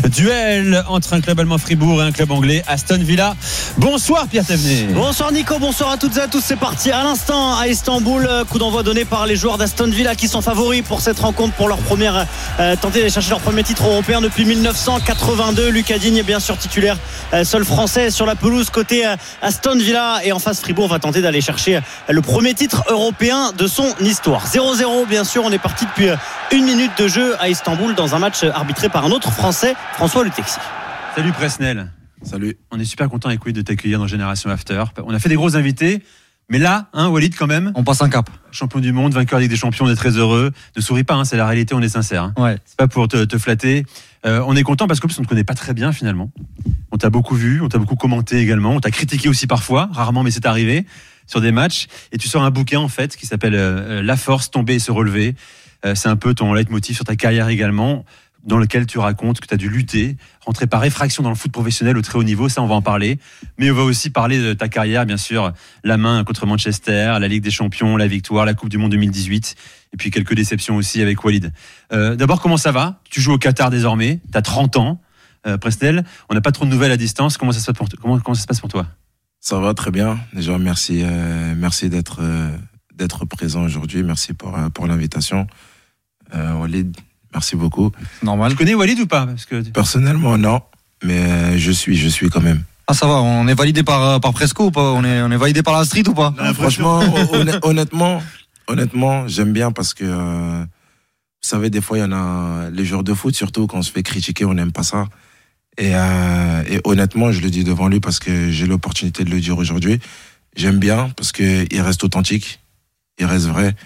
Speaker 3: Duel entre un club allemand Fribourg et un club anglais Aston Villa. Bonsoir Pierre Thévenet.
Speaker 27: Bonsoir Nico, bonsoir à toutes et à tous. C'est parti à l'instant à Istanbul. Coup d'envoi donné par les joueurs d'Aston Villa qui sont favoris pour cette rencontre, pour leur première euh, tenter d'aller chercher leur premier titre européen depuis dix-neuf cent quatre-vingt-deux. Lucas Digne est bien sûr titulaire, euh, seul français sur la pelouse côté euh, Aston Villa, et en face Fribourg va tenter d'aller chercher euh, le premier titre européen de son histoire. zéro zéro bien sûr, on est parti depuis euh, une minute de jeu à Istanbul dans un match arbitré par un autre français, François Le Texier.
Speaker 3: Salut Presnel.
Speaker 28: Salut.
Speaker 3: On est super content avec Walid de t'accueillir dans Génération After. On a fait des gros invités. Mais là, hein, Walid, quand même.
Speaker 4: On passe un cap.
Speaker 3: Champion du monde, vainqueur Ligue des Champions, on est très heureux. Ne souris pas, hein, c'est la réalité, on est sincère. Hein.
Speaker 4: Ouais.
Speaker 3: C'est pas pour te, te flatter. Euh, on est content parce qu'en plus, on ne te connaît pas très bien finalement. On t'a beaucoup vu, on t'a beaucoup commenté également. On t'a critiqué aussi parfois, rarement, mais c'est arrivé, sur des matchs. Et tu sors un bouquin, en fait, qui s'appelle euh, La force, tomber et se relever. Euh, c'est un peu ton leitmotiv sur ta carrière également, dans lequel tu racontes que tu as dû lutter, rentrer par effraction dans le foot professionnel au très haut niveau, ça on va en parler. Mais on va aussi parler de ta carrière, bien sûr, la main contre Manchester, la Ligue des Champions, la victoire, la Coupe du Monde deux mille dix-huit, et puis quelques déceptions aussi avec Walid. Euh, d'abord, comment ça va ? Tu joues au Qatar désormais, tu as trente ans, euh, Presnel, on n'a pas trop de nouvelles à distance, comment ça se passe pour, comment, comment ça se passe pour toi ?
Speaker 28: Ça va très bien, déjà merci, euh, merci d'être, euh, d'être présent aujourd'hui, merci pour, euh, pour l'invitation. Euh, Walid, merci beaucoup.
Speaker 3: Normal. Tu connais Walid ou pas ? Parce que...
Speaker 28: Personnellement, non. Mais je suis, je suis quand même.
Speaker 4: Ah, ça va, on est validé par, par Presco ou pas ? On est, on est validé par la street ou pas ?
Speaker 28: Non, franchement, honnêtement, honnêtement, j'aime bien parce que, euh, vous savez, des fois, il y en a, les joueurs de foot, surtout quand on se fait critiquer, on n'aime pas ça. Et, euh, et honnêtement, je le dis devant lui parce que j'ai l'opportunité de le dire aujourd'hui. J'aime bien parce qu'il reste authentique, il reste vrai.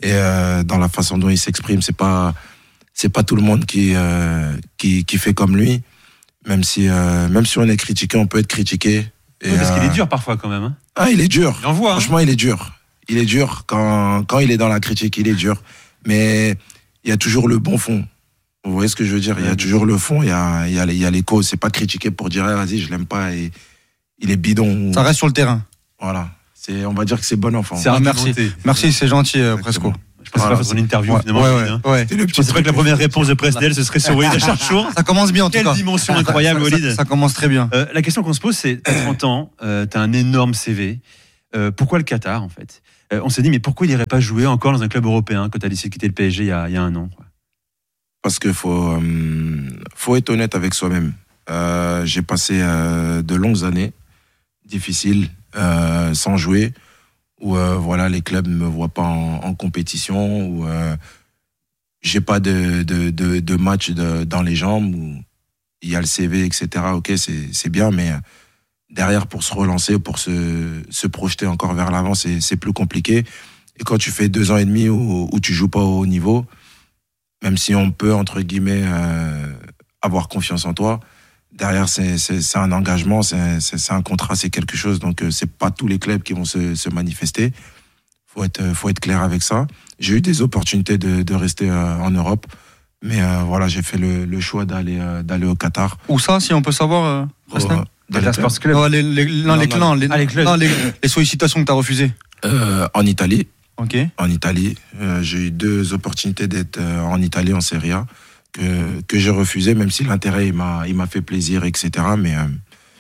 Speaker 28: Et euh, dans la façon dont il s'exprime, c'est pas c'est pas tout le monde qui euh, qui qui fait comme lui. Même si euh, même si on est critiqué, on peut être critiqué. Et,
Speaker 3: oui, parce
Speaker 28: euh,
Speaker 3: qu'il est dur parfois quand même. Hein.
Speaker 28: Ah, il est dur.
Speaker 3: Il en voit,
Speaker 28: Franchement, hein. il est dur. Il est dur quand quand il est dans la critique, il est dur. Mais il y a toujours le bon fond. Vous voyez ce que je veux dire? Il y a toujours le fond, il y a, il y a, il y a les causes. C'est pas critiquer pour dire, ah, vas-y, je l'aime pas et il est bidon.
Speaker 4: Ça reste sur le terrain.
Speaker 28: Voilà. C'est, on va dire que c'est bon enfant.
Speaker 4: C'est ah, merci. Merci, c'est gentil, euh, Presco.
Speaker 3: Je pense voilà. pas faire son interview,
Speaker 4: ouais,
Speaker 3: finalement.
Speaker 4: Ouais, ouais, hein. ouais.
Speaker 28: Le
Speaker 3: je pensais pas que la première réponse de Presnel, ce serait sur Walid Acharchour.
Speaker 4: Ça commence bien, en tout
Speaker 3: Quelle
Speaker 4: cas.
Speaker 3: Quelle dimension incroyable, Walid.
Speaker 4: Ça, ça commence très bien.
Speaker 3: Euh, la question qu'on se pose, c'est, t'as trente ans, euh, t'as un énorme C V. Euh, pourquoi le Qatar, en fait? euh, On s'est dit, mais pourquoi il n'irait pas jouer encore dans un club européen quand t'as décidé de quitter le P S G il y a, il y a un an, quoi?
Speaker 28: Parce qu'il faut, euh, faut être honnête avec soi-même. Euh, j'ai passé euh, de longues années difficiles euh, sans jouer, où euh, voilà, les clubs ne me voient pas en, en compétition, où euh, j'ai pas de, de, de, de match de, dans les jambes, où il y a le C V, et cetera. Ok, c'est, c'est bien, mais derrière, pour se relancer, pour se, se projeter encore vers l'avant, c'est, c'est plus compliqué. Et quand tu fais deux ans et demi où, où tu joues pas au haut niveau, même si on peut, entre guillemets, euh, avoir confiance en toi, derrière, c'est, c'est, c'est un engagement, c'est, c'est, c'est un contrat, c'est quelque chose. Donc, euh, c'est pas tous les clubs qui vont se, se manifester. Faut être, faut être clair avec ça. J'ai eu des opportunités de, de rester euh, en Europe, mais euh, voilà, j'ai fait le, le choix d'aller, euh, d'aller au Qatar.
Speaker 4: Où ça, si on peut savoir, euh, Presnel?
Speaker 28: Oh, dans les
Speaker 4: Sports Club. Non, les, les, non, non, les, non, les, ah, les, clubs. Non, les, les sollicitations que tu as refusées.
Speaker 28: Euh, en Italie.
Speaker 4: Ok.
Speaker 28: En Italie, euh, j'ai eu deux opportunités d'être euh, en Italie en Serie A que que j'ai refusé, même si l'intérêt il m'a il m'a fait plaisir, et cetera. Mais euh,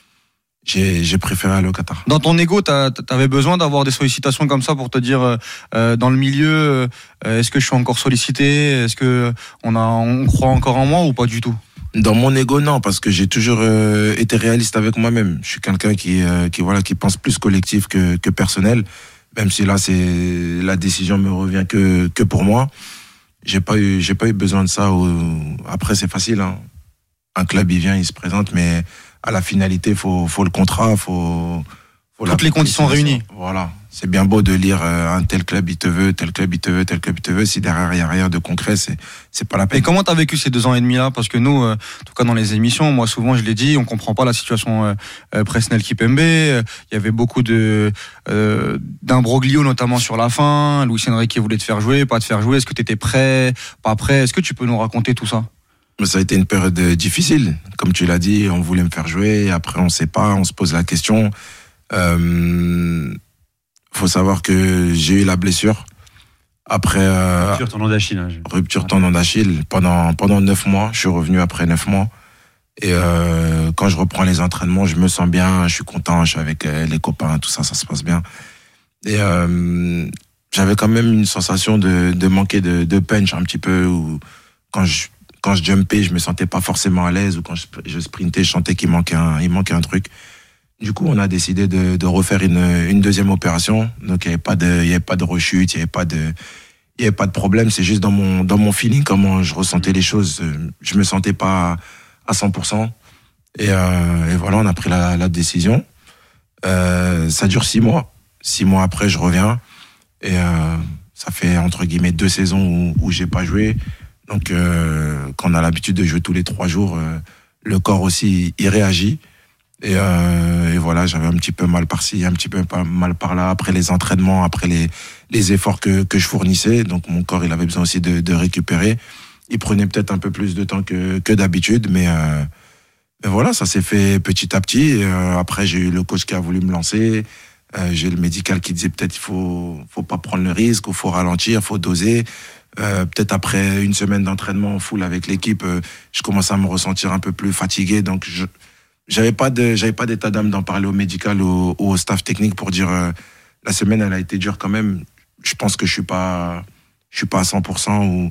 Speaker 28: j'ai j'ai préféré aller au Qatar.
Speaker 4: Dans ton ego, t'avais besoin d'avoir des sollicitations comme ça pour te dire euh, dans le milieu, euh, est-ce que je suis encore sollicité, est-ce que on a on croit encore en moi ou pas du tout?
Speaker 28: Dans mon ego, non, parce que j'ai toujours euh, été réaliste avec moi-même. Je suis quelqu'un qui euh, qui voilà qui pense plus collectif que que personnel. Même si là, c'est la décision me revient que que pour moi, j'ai pas eu j'ai pas eu besoin de ça. Après, c'est facile. Hein. Un club, il vient, il se présente, mais à la finalité, faut faut le contrat, faut, faut
Speaker 4: toutes les conditions réunies.
Speaker 28: Voilà. C'est bien beau de lire euh, un tel club il te veut, tel club il te veut, tel club il te veut. Si derrière il y a rien de concret, c'est c'est pas la peine.
Speaker 4: Et comment t'as vécu ces deux ans et demi là? Parce que nous, euh, en tout cas dans les émissions, moi souvent je l'ai dit, on comprend pas la situation euh, euh, Presnel Kimpembe. Il euh, y avait beaucoup de euh, d'imbroglio notamment sur la fin. Luis Enrique voulait te faire jouer, pas te faire jouer. Est-ce que t'étais prêt, pas prêt? Est-ce que tu peux nous raconter tout ça?
Speaker 28: Mais ça a été une période difficile, comme tu l'as dit. On voulait me faire jouer, après on sait pas, on se pose la question. Euh, faut savoir que j'ai eu la blessure après euh,
Speaker 3: rupture tendon d'Achille. Hein, je...
Speaker 28: Rupture tendon d'Achille pendant pendant neuf mois. Je suis revenu après neuf mois et euh, quand je reprends les entraînements, je me sens bien, je suis content, je suis avec euh, les copains, tout ça, ça se passe bien. Et euh, j'avais quand même une sensation de de manquer de, de punch un petit peu, où quand je quand je jumpais, je me sentais pas forcément à l'aise, ou quand je, je sprintais, je sentais qu'il manquait un il manquait un truc. Du coup, on a décidé de, de refaire une, une deuxième opération. Donc, il n'y avait pas de, il y avait pas de rechute, il n'y avait pas de, il y avait pas de problème. C'est juste dans mon, dans mon feeling, comment je ressentais les choses. Je me sentais pas à cent pour cent. Et, euh, et voilà, on a pris la, la décision. Euh, ça dure six mois. Six mois après, je reviens. Et euh, ça fait, entre guillemets, deux saisons où, où j'ai pas joué. Donc, euh, quand on a l'habitude de jouer tous les trois jours, euh, le corps aussi, il réagit. Et, euh, et voilà, j'avais un petit peu mal par-ci, un petit peu mal par-là, après les entraînements, après les, les efforts que, que je fournissais. Donc mon corps, il avait besoin aussi de, de récupérer. Il prenait peut-être un peu plus de temps que, que d'habitude, mais, euh, mais voilà, ça s'est fait petit à petit. Et, euh, après, j'ai eu le coach qui a voulu me lancer. Euh, j'ai le médical qui disait peut-être il faut, faut pas prendre le risque, il faut ralentir, il faut doser. Euh, peut-être après une semaine d'entraînement en full avec l'équipe, euh, je commençais à me ressentir un peu plus fatigué. Donc je J'avais pas de, j'avais pas d'état d'âme d'en parler au médical ou au, au staff technique pour dire euh, la semaine elle a été dure quand même. Je pense que je suis pas, je suis pas à cent pour cent ou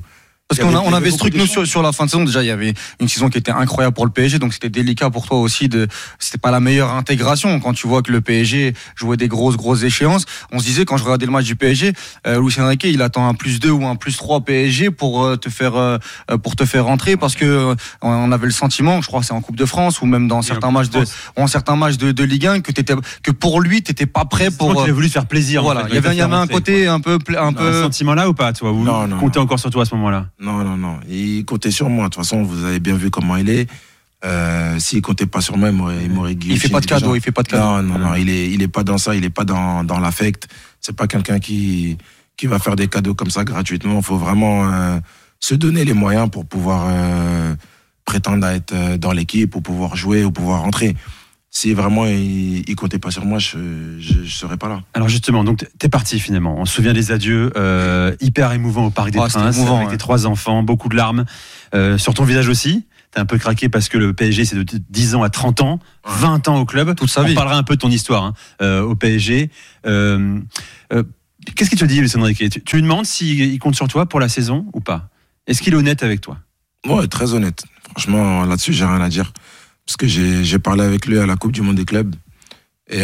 Speaker 4: Parce qu'on a, on avait ce truc nous sur, sur la fin de saison. Déjà, il y avait une saison qui était incroyable pour le P S G, donc c'était délicat pour toi aussi de. C'était pas la meilleure intégration quand tu vois que le P S G jouait des grosses grosses échéances. On se disait quand je regardais le match du P S G, euh, Luis Enrique il attend un plus deux ou un plus trois P S G pour euh, te faire euh, pour te faire rentrer parce que euh, on avait le sentiment, je crois que c'est en Coupe de France ou même dans certains matchs de ou en certains matchs de, de Ligue un que t'étais que pour lui t'étais pas prêt pour.
Speaker 3: Tu avais voulu faire plaisir.
Speaker 4: Voilà,
Speaker 3: en fait,
Speaker 4: il y avait il y avait un
Speaker 3: rentrer,
Speaker 4: côté
Speaker 3: quoi.
Speaker 4: un peu un peu.
Speaker 3: Un sentiment là ou pas, toi? Ou
Speaker 28: non, non,
Speaker 3: comptais
Speaker 28: non.
Speaker 3: encore sur toi à ce moment-là?
Speaker 28: Non, non, non. Il comptait sur moi. De toute façon, vous avez bien vu comment il est. Euh, S'il comptait pas sur moi, il m'aurait, il m'aurait guillotiné.
Speaker 4: Il fait pas de cadeau, il fait pas de cadeau.
Speaker 28: Non, non, non. Il est, il est pas dans ça. Il est pas dans, dans l'affect. C'est pas quelqu'un qui, qui va faire des cadeaux comme ça gratuitement. Il faut vraiment euh, se donner les moyens pour pouvoir euh, prétendre à être dans l'équipe, pour pouvoir jouer, ou pouvoir rentrer. Si vraiment il, il comptait pas sur moi, je, je, je serais pas là.
Speaker 3: Alors justement, donc t'es parti finalement. On se souvient des adieux, euh, hyper émouvant au Parc des
Speaker 4: Oh,
Speaker 3: Princes,
Speaker 4: émouvant,
Speaker 3: avec
Speaker 4: ouais.
Speaker 3: tes trois enfants, beaucoup de larmes euh, sur ton visage aussi. T'as un peu craqué parce que le P S G c'est de dix ans à trente ans, vingt ans au club.
Speaker 4: Toute sa vie.
Speaker 3: On parlera un peu de ton histoire hein, euh, au P S G. Euh, euh, Qu'est-ce qu'il te dit, Luis Enrique? tu, tu lui demandes s'il compte sur toi pour la saison ou pas? Est-ce qu'il est honnête avec toi?
Speaker 28: Ouais, très honnête. Franchement, là-dessus, j'ai rien à dire. Parce que j'ai, j'ai parlé avec lui à la Coupe du Monde des clubs. Et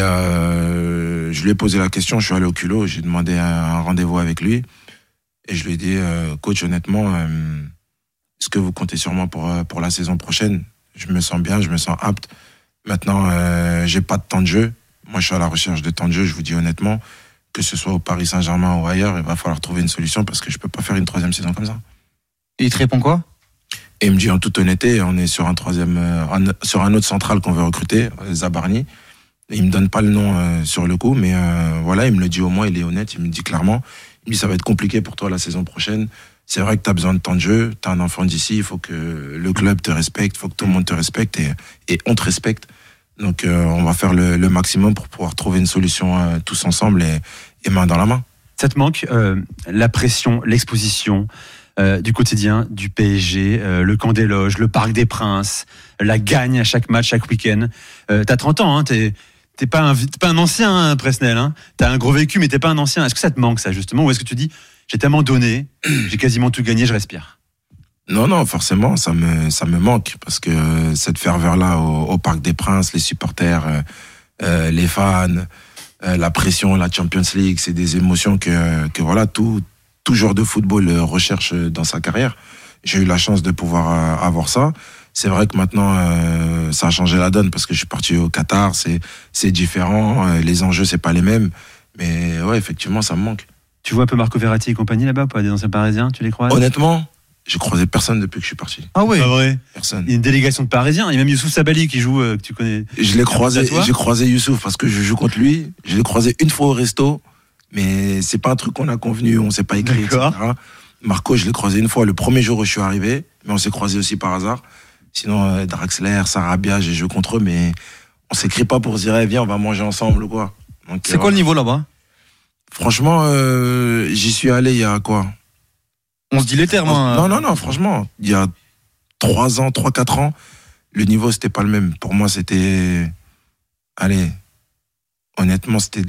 Speaker 28: euh, je lui ai posé la question, je suis allé au culot, j'ai demandé un, un rendez-vous avec lui. Et je lui ai dit, euh, coach, honnêtement, euh, est-ce que vous comptez sur moi pour, pour la saison prochaine? Je me sens bien, je me sens apte. Maintenant, euh, j'ai pas de temps de jeu. Moi, je suis à la recherche de temps de jeu, je vous dis honnêtement. Que ce soit au Paris Saint-Germain ou ailleurs, il va falloir trouver une solution parce que je peux pas faire une troisième saison comme ça.
Speaker 4: Et il te répond quoi?
Speaker 28: Et il me dit en toute honnêteté, on est sur un troisième, euh, un, sur un autre central qu'on veut recruter, Zabarni. Il me donne pas le nom euh, sur le coup, mais euh, voilà, il me le dit au moins, il est honnête, il me dit clairement. Il me dit ça va être compliqué pour toi la saison prochaine. C'est vrai que tu as besoin de temps de jeu, tu as un enfant d'ici, il faut que le club te respecte, il faut que tout le monde te respecte et, et on te respecte. Donc euh, on va faire le, le maximum pour pouvoir trouver une solution euh, tous ensemble et, et main dans la main.
Speaker 3: Ça te manque euh, la pression, l'exposition euh, du quotidien du P S G, euh, le camp des loges, le Parc des Princes, la gagne à chaque match, chaque week-end. Euh, t'as trente ans, hein, t'es, t'es, pas un, t'es pas un ancien, hein, Presnel. Hein. T'as un gros vécu, mais t'es pas un ancien. Est-ce que ça te manque, ça, justement? Ou est-ce que tu dis, j'ai tellement donné, j'ai quasiment tout gagné, je respire?
Speaker 28: Non, non, forcément, ça me, ça me manque parce que euh, cette ferveur-là au, au Parc des Princes, les supporters, euh, euh, les fans, euh, la pression, la Champions League, c'est des émotions que, que voilà, tout, tout joueur de football recherche dans sa carrière. J'ai eu la chance de pouvoir euh, avoir ça. C'est vrai que maintenant, euh, ça a changé la donne parce que je suis parti au Qatar, c'est, c'est différent, euh, les enjeux, c'est pas les mêmes. Mais ouais, effectivement, ça me manque.
Speaker 3: Tu vois un peu Marco Verratti et compagnie là-bas ou pas? Des anciens Parisiens, tu les croises?
Speaker 28: Honnêtement, j'ai croisé personne depuis que je suis parti.
Speaker 3: Ah ouais? Pas vrai?
Speaker 28: Personne.
Speaker 3: Il y a une délégation de Parisiens. Il y a même Youssouf Sabali qui joue, euh, que tu connais.
Speaker 28: Je l'ai croisé, j'ai croisé Youssouf parce que je joue contre lui. Je l'ai croisé une fois au resto, mais c'est pas un truc qu'on a convenu, on s'est pas écrit, et cetera. Marco, je l'ai croisé une fois le premier jour où je suis arrivé, mais on s'est croisé aussi par hasard. Sinon, euh, Draxler, Sarabia, j'ai joué contre eux, mais on s'écrit pas pour se dire, eh, viens, on va manger ensemble ou quoi. Donc,
Speaker 4: c'est
Speaker 28: euh,
Speaker 4: quoi le niveau là-bas?
Speaker 28: Franchement, euh, j'y suis allé il y a quoi?
Speaker 4: On se dit les termes. Hein.
Speaker 28: Non, non, non, franchement, il y a trois ans, trois, quatre ans, le niveau, c'était pas le même. Pour moi, c'était. Allez, honnêtement, c'était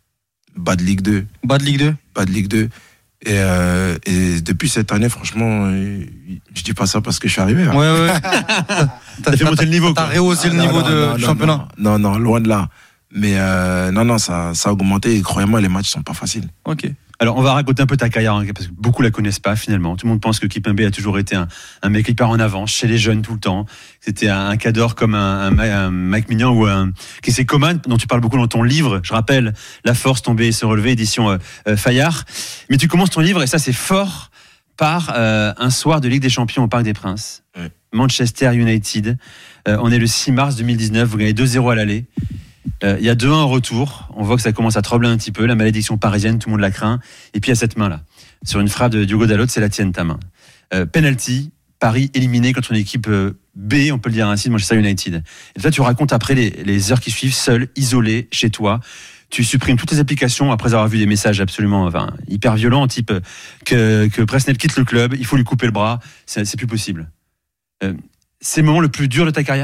Speaker 28: bas de Ligue deux.
Speaker 4: Bas de Ligue deux?
Speaker 28: Bas de Ligue deux. Et, euh, et depuis cette année, franchement, je dis pas ça parce que je suis arrivé. Hein.
Speaker 4: Ouais, ouais.
Speaker 3: T'as fait monter le niveau.
Speaker 4: T'as rehaussé
Speaker 28: ah,
Speaker 4: le
Speaker 28: non,
Speaker 4: niveau
Speaker 28: non,
Speaker 4: de
Speaker 28: non,
Speaker 4: championnat?
Speaker 28: Non, non, non, loin de là. Mais euh, non, non, ça, ça a augmenté et croyez-moi, les matchs sont pas faciles.
Speaker 3: Ok. Alors, on va raconter un peu ta carrière, hein, parce que beaucoup la connaissent pas finalement. Tout le monde pense que Kipembe a toujours été un, un mec hyper en avance chez les jeunes tout le temps. C'était un, un cadre comme un, un, un Mike Mignon ou un Kessé Coman, dont tu parles beaucoup dans ton livre. Je rappelle, La Force, tomber et se relever, édition euh, euh, Fayard. Mais tu commences ton livre, et ça c'est fort, par euh, un soir de Ligue des Champions au Parc des Princes.
Speaker 28: Ouais.
Speaker 3: Manchester United. Euh, on est le six mars deux mille dix-neuf, vous gagnez deux zéro à l'aller. Il euh, y a deux un en retour. On voit que ça commence à trembler un petit peu. La malédiction parisienne, tout le monde la craint. Et puis il y a cette main-là. Sur une frappe de Diogo Dalot, c'est la tienne, ta main. Euh, penalty, Paris éliminé contre une équipe euh, B, on peut le dire ainsi, de Manchester United. Et toi, tu racontes après les, les heures qui suivent, seul, isolé, chez toi. Tu supprimes toutes les applications après avoir vu des messages absolument enfin, hyper violents, type euh, que, que Presnel quitte le club, il faut lui couper le bras, c'est, c'est plus possible. Euh, c'est le moment le plus dur de ta carrière ?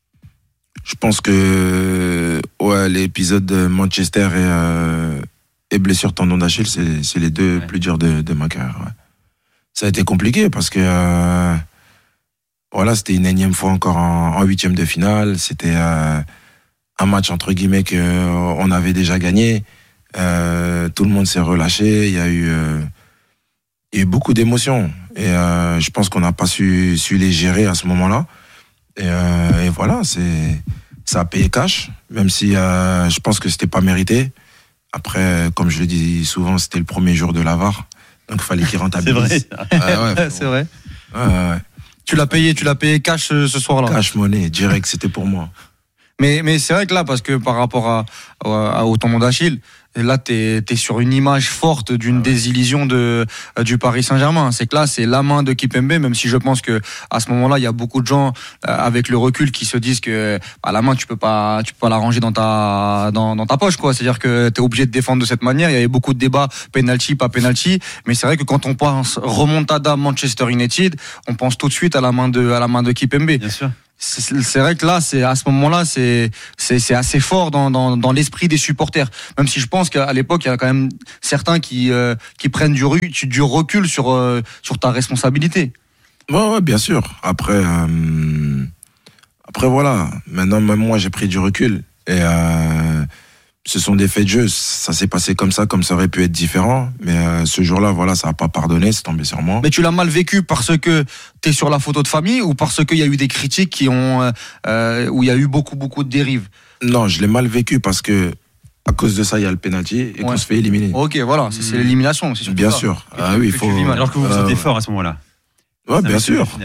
Speaker 28: Je pense que ouais, l'épisode de Manchester et, euh, et blessure tendon d'Achille, c'est, c'est les deux ouais. plus durs de, de ma carrière. Ouais. ça a été compliqué parce que euh, voilà, c'était une énième fois encore en, en huitième de finale. C'était euh, un match entre guillemets que euh, on avait déjà gagné. Euh, tout le monde s'est relâché. Il y a eu, euh, il y a eu beaucoup d'émotions et euh, je pense qu'on n'a pas su, su les gérer à ce moment-là. Et, euh, et voilà, c'est ça a payé cash, même si euh, je pense que c'était pas mérité. Après, comme je le dis souvent, c'était le premier jour de la V A R. Donc il fallait qu'il rentabilise.
Speaker 27: C'est vrai.
Speaker 28: Ah ouais,
Speaker 27: c'est vrai.
Speaker 28: Ouais, ouais.
Speaker 4: Tu l'as payé, tu l'as payé cash ce soir-là.
Speaker 28: Cash monnaie, direct, c'était pour moi.
Speaker 4: Mais, mais c'est vrai que là, parce que par rapport à, à, au tournoi d'Achille, là, t'es, t'es sur une image forte d'une ah ouais. désillusion de, euh, du Paris Saint-Germain. C'est que là, c'est la main de Kipembe, même si je pense que à ce moment-là, il y a beaucoup de gens euh, avec le recul qui se disent que bah, la main, tu peux pas, tu peux pas la ranger dans ta, dans, dans ta poche, quoi. C'est-à-dire que t'es obligé de défendre de cette manière. Il y avait beaucoup de débats, penalty, pas penalty. Mais c'est vrai que quand on pense remontada Manchester United, on pense tout de suite à la main de, à la main de Kipembe.
Speaker 27: Bien sûr.
Speaker 4: C'est, c'est vrai que là, c'est à ce moment-là, c'est c'est, c'est assez fort dans, dans dans l'esprit des supporters. Même si je pense qu'à l'époque, il y a quand même certains qui euh, qui prennent du, du recul sur euh, sur ta responsabilité.
Speaker 28: Ouais, ouais, bien sûr. Après, euh, après voilà. Maintenant, même moi, j'ai pris du recul et euh, ce sont des faits de jeu. Ça s'est passé comme ça, comme ça aurait pu être différent. Mais euh, ce jour-là, voilà, ça n'a pas pardonné, c'est tombé sur moi.
Speaker 4: Mais tu l'as mal vécu parce que t'es sur la photo de famille ou parce qu'il y a eu des critiques qui ont, euh, où il y a eu beaucoup, beaucoup de dérives?
Speaker 28: Non, je l'ai mal vécu parce que à cause de ça, il y a le penalty et ouais. qu'on se fait éliminer.
Speaker 4: Ok, voilà, c'est, c'est l'élimination. C'est
Speaker 28: bien
Speaker 4: ça.
Speaker 28: sûr.
Speaker 4: Que
Speaker 28: ah oui, il faut.
Speaker 27: Alors que vous vous sentez euh, fort à ce moment-là.
Speaker 28: Ouais, bien sûr. Et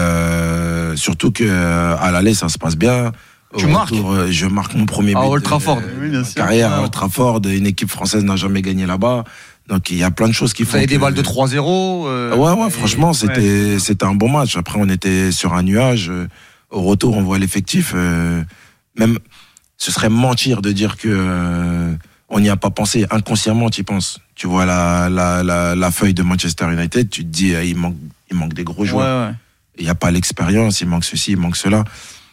Speaker 28: euh, surtout que à l'aller, ça se passe bien.
Speaker 4: Tu marques
Speaker 28: retour, je marque mon premier but
Speaker 4: à Old Trafford.
Speaker 28: de, oui, bien sûr. Carrière à Old Trafford. Une équipe française n'a jamais gagné là-bas. Donc il y a plein de choses qui
Speaker 4: Vous
Speaker 28: font.
Speaker 4: avez
Speaker 28: que...
Speaker 4: des balles de trois zéro. Euh...
Speaker 28: Ouais, ouais, franchement, c'était, ouais. c'était un bon match. Après, on était sur un nuage. Au retour, on voit l'effectif. Euh, même, ce serait mentir de dire que euh, on n'y a pas pensé. Inconsciemment, tu y penses. Tu vois la, la, la, la feuille de Manchester United, tu te dis, euh, il manque, il manque des gros joueurs.
Speaker 4: Ouais, ouais.
Speaker 28: Il n'y a pas l'expérience, il manque ceci, il manque cela.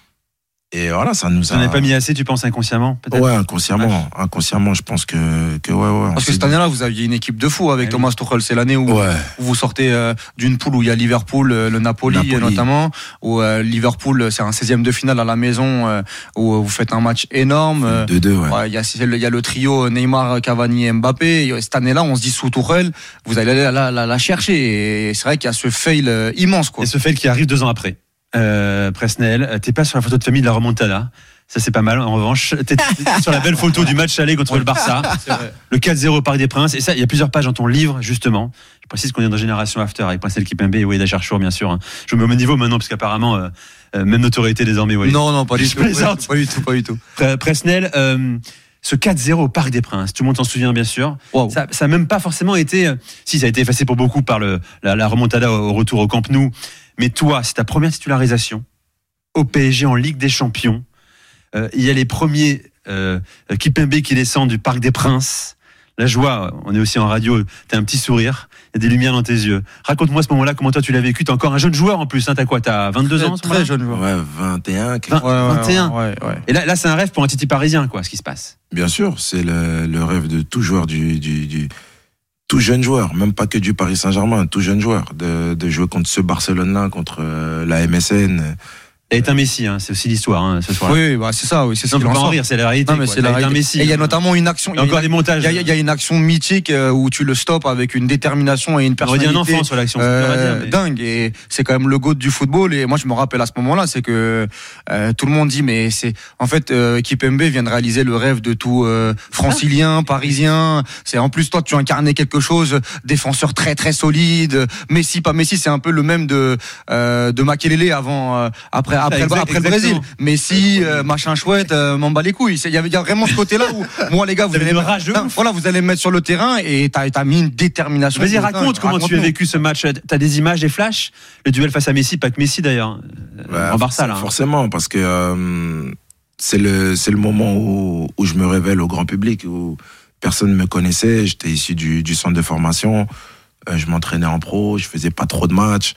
Speaker 28: Et voilà, ça nous a.
Speaker 27: Tu n'en as pas mis assez, tu penses inconsciemment, peut-être?
Speaker 28: Ouais, inconsciemment. Ouais. Inconsciemment, je pense que, que ouais, ouais.
Speaker 4: Parce que cette année-là, vous aviez une équipe de fous avec ouais. Thomas Tuchel. C'est l'année où,
Speaker 28: ouais.
Speaker 4: où vous sortez euh, d'une poule où il y a Liverpool, euh, le Napoli, Napoli. notamment, où euh, Liverpool, c'est un seizième de finale à la maison, euh, où vous faites un match énorme.
Speaker 28: deux deux, ouais.
Speaker 4: Il y a, il y a le trio Neymar, Cavani et Mbappé. Et cette année-là, on se dit sous Tuchel, vous allez la, la, la, la chercher. Et c'est vrai qu'il y a ce fail euh, immense, quoi.
Speaker 27: Et ce fail qui arrive deux ans après. Euh, Presnel, t'es pas sur la photo de famille de la remontada. Ça, c'est pas mal. En revanche, t'es sur la belle photo du match aller contre le Barça. Le quatre zéro au Parc des Princes. Et ça, il y a plusieurs pages dans ton livre, justement. Je précise qu'on est dans Génération After avec Presnel Kipembe et Walid Acharchour, bien sûr. Je me mets au même niveau maintenant, parce qu'apparemment, euh, euh, même notoriété désormais, Walid.
Speaker 4: Non, non, pas du tout.
Speaker 27: Plaisante.
Speaker 4: Pas du tout, pas du tout.
Speaker 27: Presnel, euh, ce quatre zéro au Parc des Princes, tout le monde s'en souvient, bien sûr. Wow. Ça, ça a même pas forcément été, si ça a été effacé pour beaucoup par le, la, la remontada au retour au Camp Nou. Mais toi, c'est ta première titularisation au P S G en Ligue des Champions. Euh, il y a les premiers euh, Kipembe qui descendent du Parc des Princes. La joie, on est aussi en radio, t'as un petit sourire, il y a des lumières dans tes yeux. Raconte-moi à ce moment-là, comment toi tu l'as vécu. T'es encore un jeune joueur en plus, hein, t'as quoi, t'as vingt-deux ans?
Speaker 4: Très jeune joueur.
Speaker 28: Ouais, vingt et un.
Speaker 27: vingt,
Speaker 4: ouais,
Speaker 27: vingt et un.
Speaker 4: Ouais, ouais.
Speaker 27: Et là, là, c'est un rêve pour un titi parisien, quoi, ce qui se passe.
Speaker 28: Bien sûr, c'est le, le rêve de tout joueur du, du, du, tout jeune joueur, même pas que du Paris Saint-Germain, tout jeune joueur, de, de jouer contre ce Barcelone-là, contre euh, la M S N.
Speaker 27: Et est un Messi, hein, c'est aussi l'histoire, hein, ce soir.
Speaker 4: Oui, bah c'est ça, oui, c'est ça.
Speaker 27: On peut pas en rire, c'est la réalité.
Speaker 4: Non, mais c'est la réalité. Un Messi. Et il y a notamment une action.
Speaker 27: Il y a encore des montages.
Speaker 4: Il y, y a une action mythique où tu le stoppes avec une détermination et une personnalité.
Speaker 27: On aurait dit un enfant sur l'action.
Speaker 4: Euh, mais... Dingue. Et c'est quand même le GOAT du football. Et moi, je me rappelle à ce moment-là, c'est que euh, tout le monde dit, mais c'est en fait, euh, Kipembe vient de réaliser le rêve de tout euh, francilien, parisien. C'est en plus toi, tu incarnais quelque chose, défenseur très très solide. Messi, pas Messi, c'est un peu le même de euh, de Makelele avant, euh, après après
Speaker 27: exact,
Speaker 4: après le Brésil. Messi, euh, machin chouette, euh, m'en bat les couilles. Il y avait vraiment ce côté-là où, moi les gars, vous allez,
Speaker 27: rageux,
Speaker 4: non, voilà, vous allez me mettre sur le terrain et t'as, t'as mis une détermination.
Speaker 27: Vas-y, raconte comment raconte tu as vécu ce match. T'as des images, des flashs. Le duel face à Messi, pas que Messi d'ailleurs,
Speaker 28: ouais,
Speaker 27: en Barça là.
Speaker 28: Forcément, parce que euh, c'est le c'est le moment où où je me révèle au grand public, où personne ne me connaissait. J'étais issu du du centre de formation. Euh, je m'entraînais en pro, je faisais pas trop de matchs.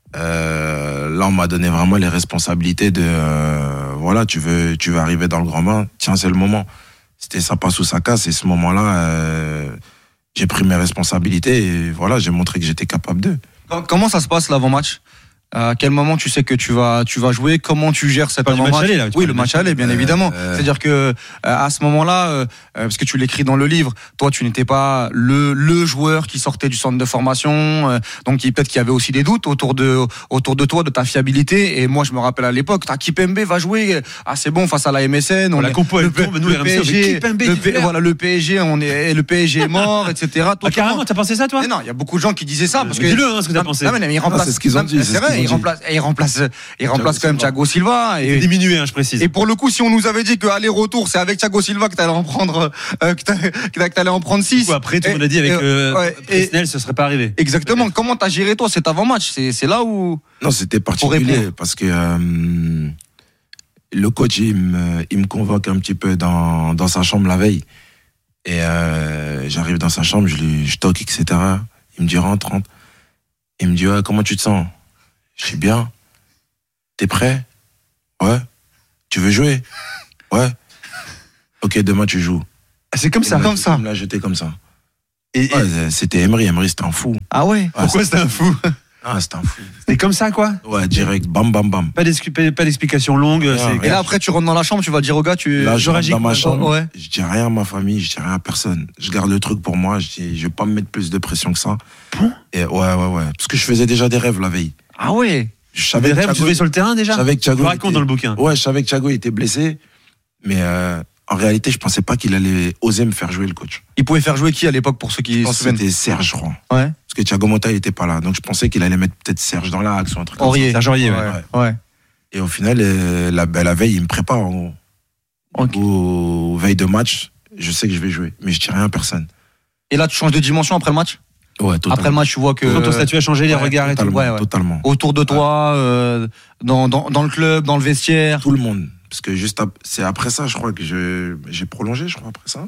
Speaker 28: Euh, là, on m'a donné vraiment les responsabilités de euh, voilà, tu veux, tu veux arriver dans le grand bain. Tiens, c'est le moment. C'était ça passe ou ça casse. Et ce moment-là, euh, j'ai pris mes responsabilités et voilà, j'ai montré que j'étais capable d'eux.
Speaker 4: Comment ça se passe l'avant-match ? À quel moment tu sais que tu vas tu vas jouer? Comment tu gères cet avant-match?
Speaker 3: match aller, là,
Speaker 4: Oui, le match aller, bien euh, évidemment. Euh... C'est-à-dire que euh, à ce moment-là, euh, parce que tu l'écris dans le livre, toi tu n'étais pas le le joueur qui sortait du centre de formation, euh, donc peut-être qu'il y avait aussi des doutes autour de autour de toi, de ta fiabilité. Et moi, je me rappelle à l'époque, t'as Kipembe va jouer, ah c'est bon face à la M S N. On
Speaker 3: la compo elle tombe, nous
Speaker 4: le P S G,
Speaker 3: Kipembe,
Speaker 4: le P, voilà le P S G, on est le P S G est mort, et cetera.
Speaker 3: Ah, carrément, t'as pensé ça toi?
Speaker 4: Mais non, il y a beaucoup de gens qui disaient ça parce que
Speaker 3: dis-le hein, ce que t'as pensé.
Speaker 4: Non, mais il remplace.
Speaker 28: C'est ce qu'ils ont dit.
Speaker 4: C'est vrai, il remplace. Il remplace il remplace quand même Thiago Silva
Speaker 3: et diminué hein, je précise.
Speaker 4: Et pour le coup, si on nous avait dit que aller-retour c'est avec Thiago Silva que t'allais en prendre euh, que t'allais en prendre six.
Speaker 3: Après tout le monde a dit avec euh, ouais, Presnel ce serait pas arrivé.
Speaker 4: Exactement. Peut-être. Comment t'as géré toi cet avant-match? C'est c'est là où
Speaker 28: Non, c'était particulier parce que euh, le coach il me il me convoque un petit peu dans dans sa chambre la veille et euh, j'arrive dans sa chambre, je lui je toque et cetera. Il me dit rentre rentre. Il me dit ouais, comment tu te sens? Je suis bien. T'es prêt? Ouais. Tu veux jouer? Ouais. Ok, demain tu joues.
Speaker 3: C'est comme ça,
Speaker 28: il
Speaker 3: comme ça.
Speaker 28: Il me l'a jeté comme ça.
Speaker 3: Et,
Speaker 28: ouais,
Speaker 3: et...
Speaker 28: C'était Emery. Emery, c'était un fou.
Speaker 4: Ah ouais,
Speaker 28: ouais
Speaker 3: Pourquoi c'était un fou?
Speaker 28: Ah, c'était un fou.
Speaker 3: C'était comme ça, quoi?
Speaker 28: Ouais, direct, bam, bam, bam.
Speaker 3: Pas d'explication longue.
Speaker 28: Rien,
Speaker 4: et là, après, tu rentres dans la chambre, tu vas dire au gars, tu.
Speaker 28: Là, je rentre dans ma chambre.
Speaker 4: Ouais.
Speaker 28: Je dis rien à ma famille, je dis rien à personne. Je garde le truc pour moi. Je dis, je vais pas me mettre plus de pression que ça.
Speaker 3: Bon
Speaker 28: et ouais, ouais, ouais. Parce que je faisais déjà des rêves la veille.
Speaker 4: Ah ouais?
Speaker 28: Je savais
Speaker 3: des rêves, tu jouais sur le terrain déjà?
Speaker 28: Je savais que Thiago.
Speaker 3: Tu racontes dans le bouquin.
Speaker 28: Ouais, je savais que Thiago était blessé. Mais euh, en réalité, je pensais pas qu'il allait oser me faire jouer le coach.
Speaker 4: Il pouvait faire jouer qui à l'époque pour ceux qui
Speaker 28: se souviennent? C'était Serge, je crois.
Speaker 4: Ouais.
Speaker 28: Parce que Thiago Motta, il était pas là. Donc je pensais qu'il allait mettre peut-être Serge dans l'axe ou un truc comme
Speaker 4: ça.
Speaker 28: Serge
Speaker 3: Aurier,
Speaker 28: ouais.
Speaker 3: ouais.
Speaker 28: ouais. Et au final, euh, la, la veille, il me prépare en gros. Okay. Au veille de match, je sais que je vais jouer. Mais je dis rien à personne.
Speaker 4: Et là, tu changes de dimension après le match?
Speaker 28: Ouais, totalement.
Speaker 4: Après le match, tu vois que
Speaker 3: ton statut a changé, les
Speaker 28: ouais,
Speaker 3: regards et tout.
Speaker 28: Ouais, ouais. Totalement.
Speaker 4: Autour de toi, ouais. euh, dans, dans, dans le club, dans le vestiaire.
Speaker 28: Tout le monde. Parce que juste ap- c'est après ça, je crois que je, j'ai prolongé, je crois, après ça.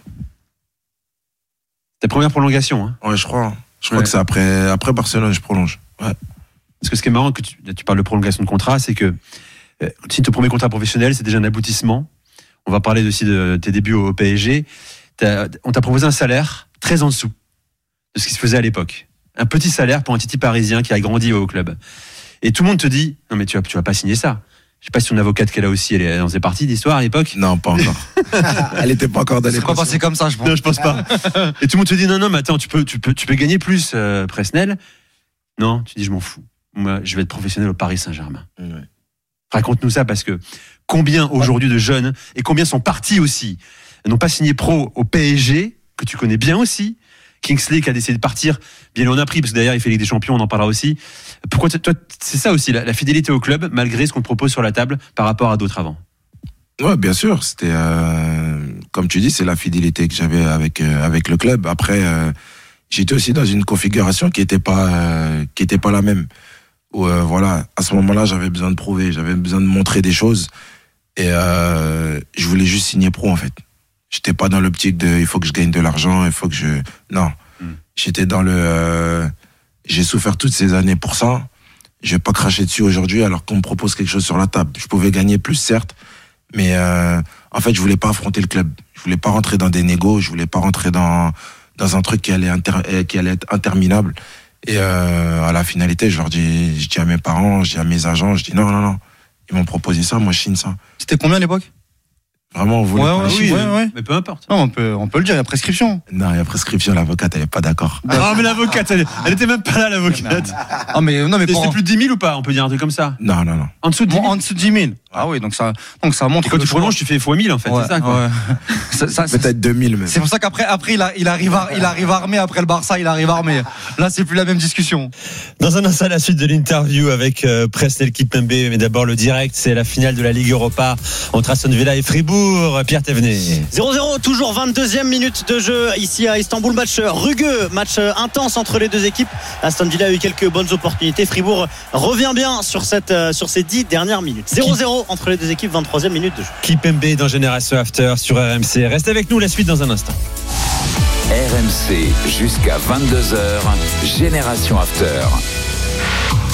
Speaker 3: Ta première prolongation, hein?
Speaker 28: Ouais, je crois. Je crois ouais. que c'est après, après Barcelone, je prolonge. Ouais.
Speaker 3: Parce que ce qui est marrant, que tu, tu parles de prolongation de contrat, c'est que euh, si ton premier contrat professionnel, c'est déjà un aboutissement. On va parler aussi de tes débuts au P S G. T'as, on t'a proposé un salaire très en dessous de ce qui se faisait à l'époque. Un petit salaire pour un titi parisien qui a grandi au club. Et tout le monde te dit, non mais tu vas, tu vas pas signer ça. Je sais pas si ton avocate qu'elle a aussi, elle est dans ses parties d'histoire à l'époque.
Speaker 28: Non, pas encore. Elle était pas encore dans les.
Speaker 4: C'est pas passé comme ça, je pense.
Speaker 3: Non, je pense pas. Et tout le monde te dit, non, non, mais attends, tu peux, tu peux, tu peux gagner plus, euh, Presnel. Non, tu dis, je m'en fous. Moi, je vais être professionnel au Paris Saint-Germain. Ouais. Raconte-nous ça, parce que combien aujourd'hui de jeunes, et combien sont partis aussi, n'ont pas signé pro au P S G, que tu connais bien aussi. Kingsley qui a décidé de partir, bien on a pris, parce que d'ailleurs il fait Ligue des Champions, on en parlera aussi. Pourquoi toi, c'est ça aussi, la, la fidélité au club, malgré ce qu'on te propose sur la table par rapport à d'autres avant?
Speaker 28: Ouais, bien sûr, c'était, euh, comme tu dis, c'est la fidélité que j'avais avec, euh, avec le club. Après, euh, j'étais aussi dans une configuration qui était pas, euh, qui était pas la même. Où, euh, voilà, à ce moment-là, j'avais besoin de prouver, j'avais besoin de montrer des choses. Et euh, je voulais juste signer pro, en fait. J'étais pas dans l'optique de il faut que je gagne de l'argent, il faut que je non. Mm. J'étais dans le euh, j'ai souffert toutes ces années pour ça. Je vais pas cracher dessus aujourd'hui alors qu'on me propose quelque chose sur la table. Je pouvais gagner plus certes, mais euh, en fait, je voulais pas affronter le club. Je voulais pas rentrer dans des négos, je voulais pas rentrer dans dans un truc qui allait inter, qui allait être interminable. Et euh, à la finalité, je leur dis je dis à mes parents, je dis à mes agents, je dis non non non. Ils m'ont proposé ça, moi je signe ça.
Speaker 4: C'était combien à l'époque?
Speaker 28: Vraiment, on voulait
Speaker 4: ouais,
Speaker 28: pas
Speaker 4: ouais, oui, ouais, ouais.
Speaker 3: Mais peu importe.
Speaker 4: Non, on peut, on peut le dire, il y a prescription.
Speaker 28: Non, il y a prescription, l'avocate, elle est pas d'accord.
Speaker 3: Ah, mais l'avocate, elle, elle était même pas là, l'avocate.
Speaker 4: Ah, mais, non, mais
Speaker 3: pour...
Speaker 4: C'était
Speaker 3: plus de dix mille ou pas? On peut dire un truc comme ça?
Speaker 28: Non, non, non.
Speaker 3: En dessous de dix mille?
Speaker 4: En dessous de dix mille. Ah oui, donc ça, donc ça montre.
Speaker 3: Et quand tu prolonges, tu fais fois mille, en fait,
Speaker 4: ouais,
Speaker 3: c'est ça, quoi.
Speaker 4: Ouais. ça, ça,
Speaker 28: Peut-être deux mille, même.
Speaker 4: C'est pour ça qu'après, après, il, a, il, arrive à, il arrive armé, après le Barça, il arrive armé. Là, c'est plus la même discussion.
Speaker 3: Dans un instant, la suite de l'interview avec euh, Presnel Kipembe, mais d'abord le direct, c'est la finale de la Ligue Europa entre Aston Villa et Fribourg. Pierre Thévenet.
Speaker 27: zéro zéro, toujours vingt-deuxième minute de jeu ici à Istanbul. Match rugueux, match intense entre les deux équipes. Aston Villa a eu quelques bonnes opportunités. Fribourg revient bien sur, cette, sur ces dix dernières minutes. zéro zéro entre les deux équipes, vingt-troisième minute de jeu.
Speaker 3: Kipembe dans Génération After sur R M C. Reste avec nous, la suite dans un instant.
Speaker 14: R M C jusqu'à vingt-deux heures, Génération After.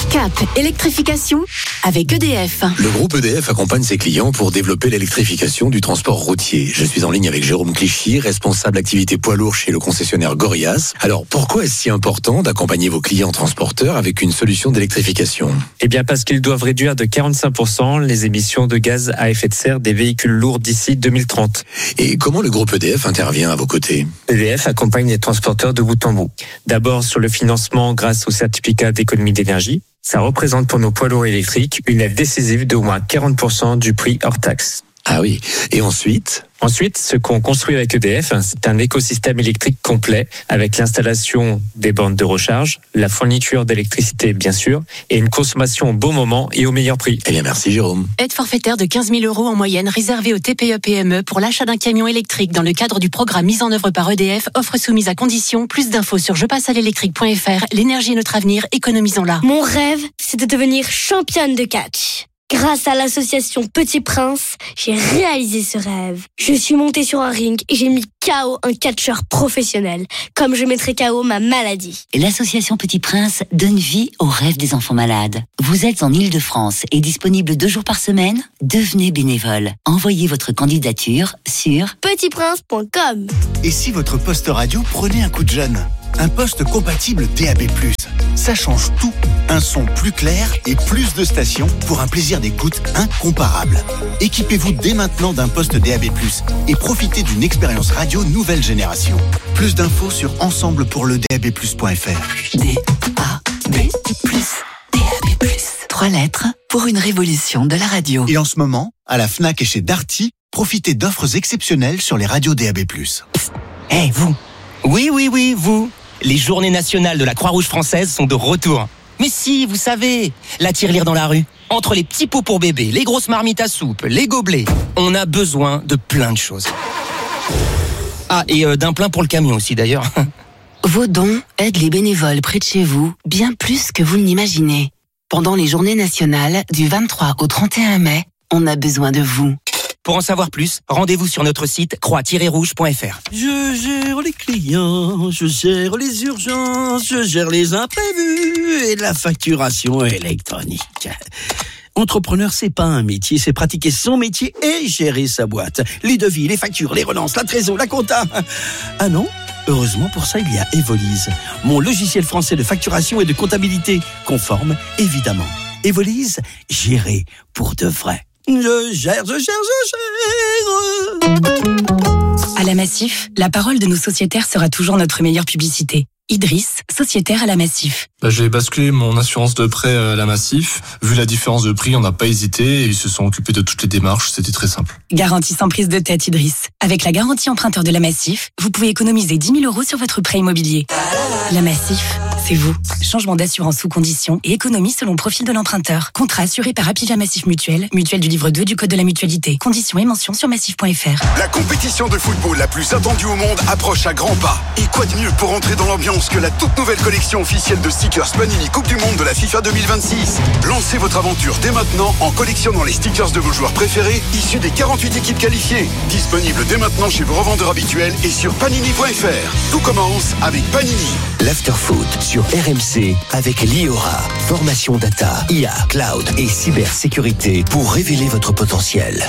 Speaker 1: Cap électrification avec E D F.
Speaker 24: Le groupe E D F accompagne ses clients pour développer l'électrification du transport routier. Je suis en ligne avec Jérôme Clichy, responsable activité poids lourd chez le concessionnaire Gorias. Alors, pourquoi est-ce si important d'accompagner vos clients transporteurs avec une solution d'électrification ?
Speaker 5: Eh bien, parce qu'ils doivent réduire de quarante-cinq pour cent les émissions de gaz à effet de serre des véhicules lourds d'ici deux mille trente.
Speaker 24: Et comment le groupe E D F intervient à vos côtés ?
Speaker 5: E D F accompagne les transporteurs de bout en bout. D'abord sur le financement grâce au certificat d'économie d'énergie. Ça représente pour nos poids lourds électriques une aide décisive d'au moins quarante pour cent du prix hors taxe.
Speaker 24: Ah oui. Et ensuite ?
Speaker 5: Ensuite, ce qu'on construit avec E D F, c'est un écosystème électrique complet avec l'installation des bornes de recharge, la fourniture d'électricité bien sûr, et une consommation au bon moment et au meilleur prix.
Speaker 24: Eh bien, merci Jérôme.
Speaker 1: Aide forfaitaire de quinze mille euros en moyenne réservée aux T P E P M E pour l'achat d'un camion électrique dans le cadre du programme mis en œuvre par E D F, offre soumise à condition. Plus d'infos sur je passe à l'électrique point F R. L'énergie est notre avenir, économisons-la.
Speaker 7: Mon rêve, c'est de devenir championne de catch. Grâce à l'association Petit Prince, j'ai réalisé ce rêve. Je suis montée sur un ring et j'ai mis K O un catcheur professionnel, comme je mettrai K O ma maladie.
Speaker 8: L'association Petit Prince donne vie aux rêves des enfants malades. Vous êtes en Île-de-France et disponible deux jours par semaine ? Devenez bénévole. Envoyez votre candidature sur
Speaker 7: petit prince point com.
Speaker 18: Et si votre poste radio prenait un coup de jeune ? Un poste compatible D A B plus, ça change tout. Un son plus clair et plus de stations pour un plaisir d'écoute incomparable. Équipez-vous dès maintenant d'un poste D A B plus et profitez d'une expérience radio nouvelle génération. Plus d'infos sur ensemble pour le D A B plus point F R.
Speaker 8: D A B plus, D A B plus. Trois lettres pour une révolution de la radio.
Speaker 18: Et en ce moment, à la Fnac et chez Darty, profitez d'offres exceptionnelles sur les radios D A B plus.
Speaker 9: Eh hey, vous. Oui, oui, oui, vous. Les journées nationales de la Croix-Rouge française sont de retour. Mais si, vous savez, la tirelire dans la rue. Entre les petits pots pour bébé, les grosses marmites à soupe, les gobelets, on a besoin de plein de choses. Ah, et euh, d'un plein pour le camion aussi d'ailleurs.
Speaker 8: Vos dons aident les bénévoles près de chez vous, bien plus que vous ne l'imaginez. Pendant les journées nationales, du vingt-trois au trente et un mai, on a besoin de vous.
Speaker 9: Pour en savoir plus, rendez-vous sur notre site croix tiret rouge point F R.
Speaker 10: Je gère les clients, je gère les urgences, je gère les imprévus et la facturation électronique. Entrepreneur, c'est pas un métier, c'est pratiquer son métier et gérer sa boîte. Les devis, les factures, les relances, la trésor, la compta. Ah non ? Heureusement, pour ça, il y a Evolise, mon logiciel français de facturation et de comptabilité, conforme, évidemment. Evolise, gérer pour de vrai. Je gère, je gère, je gère.
Speaker 1: À la Massif, la parole de nos sociétaires sera toujours notre meilleure publicité. Idriss, sociétaire à la Massif.
Speaker 11: Bah, j'ai basculé mon assurance de prêt à la Massif. Vu la différence de prix, on n'a pas hésité et ils se sont occupés de toutes les démarches. C'était très simple.
Speaker 1: Garantie sans prise de tête, Idriss. Avec la garantie emprunteur de la Massif, vous pouvez économiser dix mille euros sur votre prêt immobilier. La Massif, c'est vous. Changement d'assurance sous condition et économie selon profil de l'emprunteur. Contrat assuré par Apivia Massif Mutuelle, mutuelle du livre deux du Code de la mutualité. Conditions et mentions sur massif point F R.
Speaker 12: La compétition de football la plus attendue au monde approche à grands pas. Et quoi de mieux pour entrer dans l'ambiance que la toute nouvelle collection officielle de stickers Panini Coupe du Monde de la FIFA deux mille vingt-six. Lancez votre aventure dès maintenant en collectionnant les stickers de vos joueurs préférés issus des quarante-huit équipes qualifiées. Disponible dès maintenant chez vos revendeurs habituels et sur panini point F R. Tout commence avec Panini.
Speaker 26: L'Afterfoot sur R M C avec Liora. Formation data, I A, cloud et cybersécurité pour révéler votre potentiel.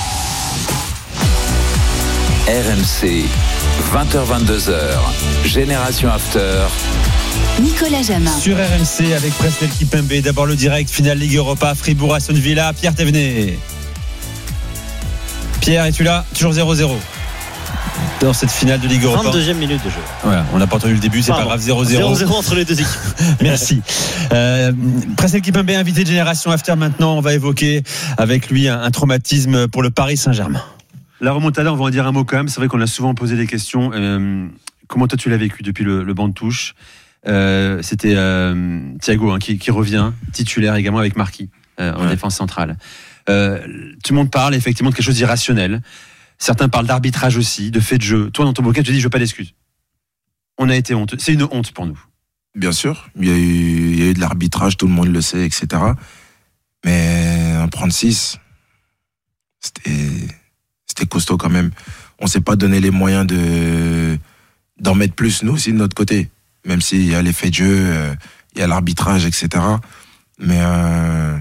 Speaker 14: R M C, vingt heures vingt-deux heures, Génération After.
Speaker 8: Nicolas Jamin.
Speaker 3: Sur R M C avec Presnel Kipembe. D'abord le direct, finale Ligue Europa, Fribourg, Aston Villa. Pierre Thévenet. Pierre, es-tu là ? Toujours zéro zéro. Dans cette finale de Ligue Europa.
Speaker 27: vingt-deuxième minute de jeu.
Speaker 3: Voilà, on n'a pas entendu le début, c'est
Speaker 27: Pardon.
Speaker 3: pas grave, zéro zéro.
Speaker 27: zéro zéro entre les deux équipes.
Speaker 3: Merci. Euh, Presnel Kipembe, invité de Génération After maintenant. On va évoquer avec lui un, un traumatisme pour le Paris Saint-Germain. La remontada, on va en dire un mot quand même. C'est vrai qu'on a souvent posé des questions. Euh, comment toi tu l'as vécu depuis le, le banc de touche ? euh, C'était euh, Thiago hein, qui, qui revient, titulaire également avec Marquis euh, en ouais. défense centrale. Euh, tout le monde parle effectivement de quelque chose d'irrationnel. Certains parlent d'arbitrage aussi, de fait de jeu. Toi, dans ton bouquin, tu dis je veux pas d'excuses. On a été honteux. C'est une honte pour nous.
Speaker 28: Bien sûr, il y a eu, il y a eu de l'arbitrage, tout le monde le sait, et cetera. Mais un prendre six, c'était, c'était costaud quand même. On s'est pas donné les moyens de, d'en mettre plus, nous aussi, de notre côté. Même s'il y a l'effet de jeu, il y a l'arbitrage, et cetera. Mais euh,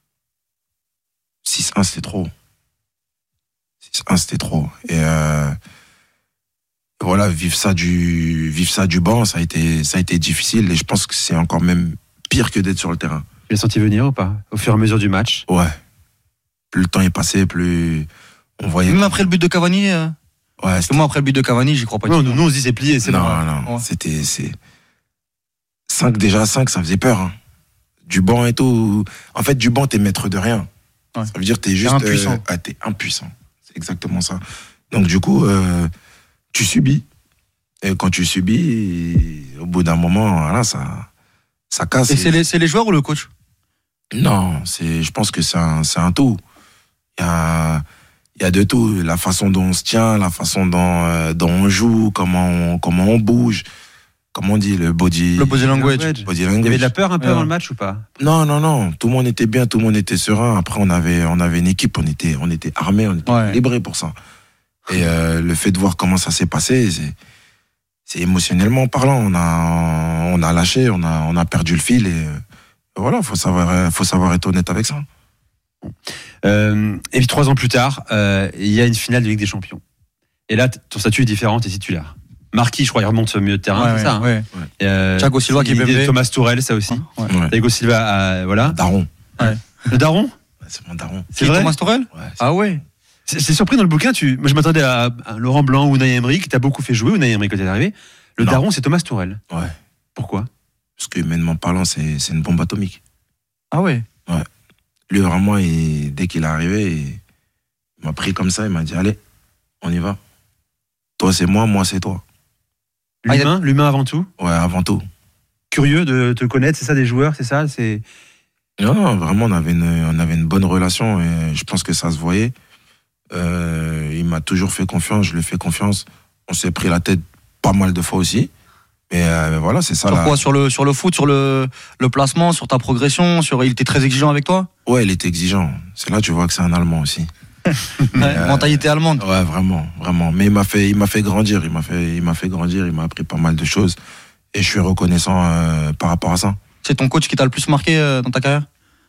Speaker 28: six un, c'était trop. six un, c'était trop. Et euh, voilà, vivre ça du, vivre ça du banc, ça a été, ça a été difficile. Et je pense que c'est encore même pire que d'être sur le terrain.
Speaker 3: Tu l'as senti venir ou pas, au fur et à mesure du match?
Speaker 28: Ouais. Plus le temps est passé, plus on voyait.
Speaker 4: Même après le but de Cavani. Euh...
Speaker 28: Ouais.
Speaker 4: Parce que moi, après le but de Cavani, j'y crois pas.
Speaker 3: Non, nous, nous, on se dit c'est plié, c'est
Speaker 28: non,
Speaker 3: bon.
Speaker 28: non, ouais. C'était, c'est cinq déjà cinq, ça faisait peur. Hein. Du banc et tout. En fait, du banc, t'es maître de rien. Ouais. Ça veut dire que t'es juste
Speaker 4: t'es impuissant.
Speaker 28: Euh, ah, t'es impuissant. C'est exactement ça. Donc du coup, euh, tu subis. Et quand tu subis, au bout d'un moment, voilà, ça, ça casse.
Speaker 4: Et, et... c'est les, c'est les joueurs ou le coach?
Speaker 28: Non, c'est, je pense que c'est un, c'est un tout. Il y a, il y a de tout. La façon dont on se tient, la façon dont, euh, dont on joue, comment on, comment on bouge. Comment on dit, le body,
Speaker 4: le body language.
Speaker 28: Body language.
Speaker 3: Il y avait de la peur un peu
Speaker 28: ouais.
Speaker 3: avant le match ou pas?
Speaker 28: Non, non, non. Tout le monde était bien, tout le monde était serein. Après, on avait, on avait une équipe, on était, on était armés, on était ouais. libérés pour ça. Et euh, le fait de voir comment ça s'est passé, c'est, c'est émotionnellement parlant. On a, on a lâché, on a, on a perdu le fil et euh, voilà, faut savoir, faut savoir être honnête avec ça.
Speaker 3: Euh, et puis trois ans plus tard, euh, il y a une finale de Ligue des Champions. Et là, ton statut est différent, t'es titulaire. Marquis, je crois, il remonte au milieu de terrain,
Speaker 4: ouais,
Speaker 3: c'est ça.
Speaker 4: Ouais,
Speaker 3: hein.
Speaker 4: ouais. Euh, Thiago Silva qui est bébé.
Speaker 3: Thomas Tourelle, ça aussi.
Speaker 4: Ouais.
Speaker 3: Thiago Silva, euh, voilà.
Speaker 28: Daron.
Speaker 4: Ouais.
Speaker 3: Le Daron.
Speaker 28: C'est mon Daron.
Speaker 3: C'est vrai.
Speaker 4: Thomas Tourelle.
Speaker 28: Ouais,
Speaker 4: ah ouais.
Speaker 3: C'est, c'est surpris dans le bouquin. Tu, moi, je m'attendais à, à Laurent Blanc ou Unai Emery, qui t'a beaucoup fait jouer. Unai Emery quand t'es arrivé. Le non. Daron, c'est Thomas Tourelle.
Speaker 28: Ouais.
Speaker 3: Pourquoi?
Speaker 28: Parce que humainement parlant, c'est, c'est une bombe atomique.
Speaker 4: Ah ouais.
Speaker 28: Ouais. Lui, vraiment, il, dès qu'il est arrivé, il m'a pris comme ça. Il m'a dit, allez, on y va. Toi, c'est moi, moi, c'est toi.
Speaker 3: L'humain, ah, l'humain avant tout.
Speaker 28: Ouais, avant tout.
Speaker 3: Curieux de te connaître, c'est ça, des joueurs, c'est ça, c'est.
Speaker 28: Non, non, vraiment, on avait une, on avait une bonne relation et je pense que ça se voyait. Euh, il m'a toujours fait confiance, je lui fais confiance. On s'est pris la tête pas mal de fois aussi. Mais euh, voilà, c'est ça.
Speaker 4: Sur
Speaker 28: la...
Speaker 4: quoi? Sur le, sur le foot, sur le, le placement, sur ta progression, sur... il était très exigeant avec toi?
Speaker 28: Ouais, il était exigeant. C'est là que tu vois que c'est un Allemand aussi.
Speaker 4: Mais, euh, mentalité allemande.
Speaker 28: Ouais, vraiment, vraiment. Mais il m'a fait, il m'a fait grandir. Il m'a fait, il m'a fait grandir. Il m'a appris pas mal de choses. Et je suis reconnaissant euh, par rapport à ça.
Speaker 4: C'est ton coach qui t'a le plus marqué euh, dans ta carrière?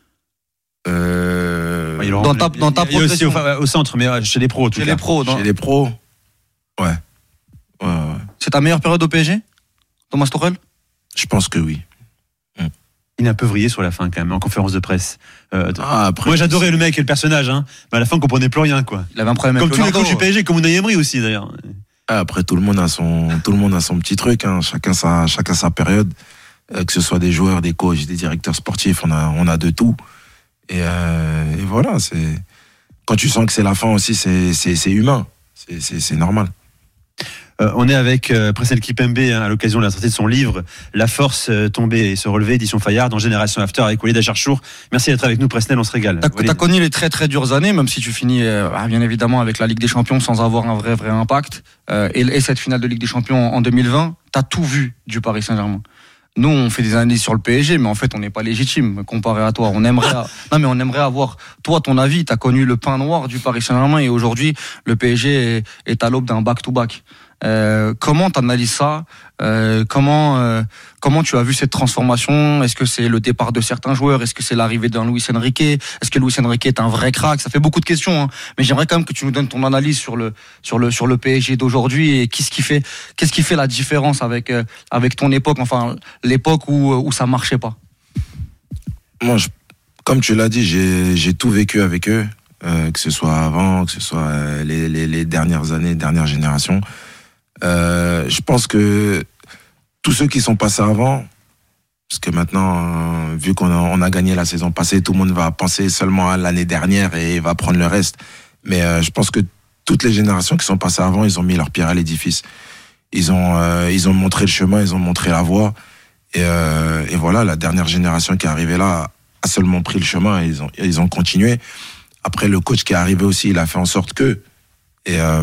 Speaker 28: euh...
Speaker 3: ouais,
Speaker 4: Dans ta, dans ta progression.
Speaker 3: Aussi au, au centre, mais chez les pros. En tout
Speaker 4: chez
Speaker 3: cas.
Speaker 4: les pros. Dans...
Speaker 28: Chez les pros. Ouais. ouais, ouais.
Speaker 4: C'est ta meilleure période au P S G, Thomas Tuchel?
Speaker 28: Je pense que oui.
Speaker 3: Il a un peu vrillé sur la fin quand même, en conférence de presse. Euh,
Speaker 28: ah, après,
Speaker 3: moi j'adorais le mec et le personnage, hein. Mais à la fin on comprenait plus rien, quoi.
Speaker 4: Il avait un problème
Speaker 3: comme
Speaker 4: avec
Speaker 3: tous les
Speaker 4: Leonardo.
Speaker 3: coachs du P S G, comme Unai Emery aussi d'ailleurs.
Speaker 28: Ah, après tout le monde a son, tout le monde a son petit truc, hein. Chacun sa, chacun sa période. Euh, que ce soit des joueurs, des coachs, des directeurs sportifs, on a, on a de tout. Et, euh, et voilà, c'est quand tu sens que c'est la fin aussi, c'est, c'est, c'est humain, c'est, c'est, c'est normal.
Speaker 3: Euh, on est avec euh, Presnel Kipembe hein, à l'occasion de la sortie de son livre La force euh, tomber et se relever, édition Fayard, dans Génération After avec Walid Acharchour. Merci d'être avec nous, Presnel, on se régale.
Speaker 4: T'as, t'as connu les très très dures années, même si tu finis euh, bien évidemment avec la Ligue des Champions sans avoir un vrai vrai impact. Euh, et, et cette finale de Ligue des Champions en deux mille vingt, t'as tout vu du Paris Saint-Germain. Nous, on fait des analyses sur le P S G, mais en fait, on n'est pas légitime comparé à toi. On aimerait, non mais on aimerait avoir toi ton avis. T'as connu le pain noir du Paris Saint-Germain et aujourd'hui, le P S G est, est à l'aube d'un back-to-back. Euh, comment t'analyses ça? euh, Comment euh, comment tu as vu cette transformation? Est-ce que c'est le départ de certains joueurs? Est-ce que c'est l'arrivée d'un Luis Enrique? Est-ce que Luis Enrique est un vrai crack? Ça fait beaucoup de questions, hein. Mais j'aimerais quand même que tu nous donnes ton analyse sur le sur le sur le P S G d'aujourd'hui et qu'est-ce qui fait qu'est-ce qui fait la différence avec euh, avec ton époque, enfin l'époque où où ça marchait pas.
Speaker 28: Moi, je, comme tu l'as dit, j'ai j'ai tout vécu avec eux, euh, que ce soit avant, que ce soit euh, les, les les dernières années, dernières générations. Euh, je pense que tous ceux qui sont passés avant, parce que maintenant, euh, vu qu'on a, on a gagné la saison passée, tout le monde va penser seulement à l'année dernière et va prendre le reste. Mais euh, je pense que toutes les générations qui sont passées avant, ils ont mis leur pierre à l'édifice. Ils ont, euh, ils ont montré le chemin, ils ont montré la voie. Et, euh, et voilà, la dernière génération qui est arrivée là a seulement pris le chemin et ils ont, ils ont continué. Après, le coach qui est arrivé aussi, il a fait en sorte que... Et euh,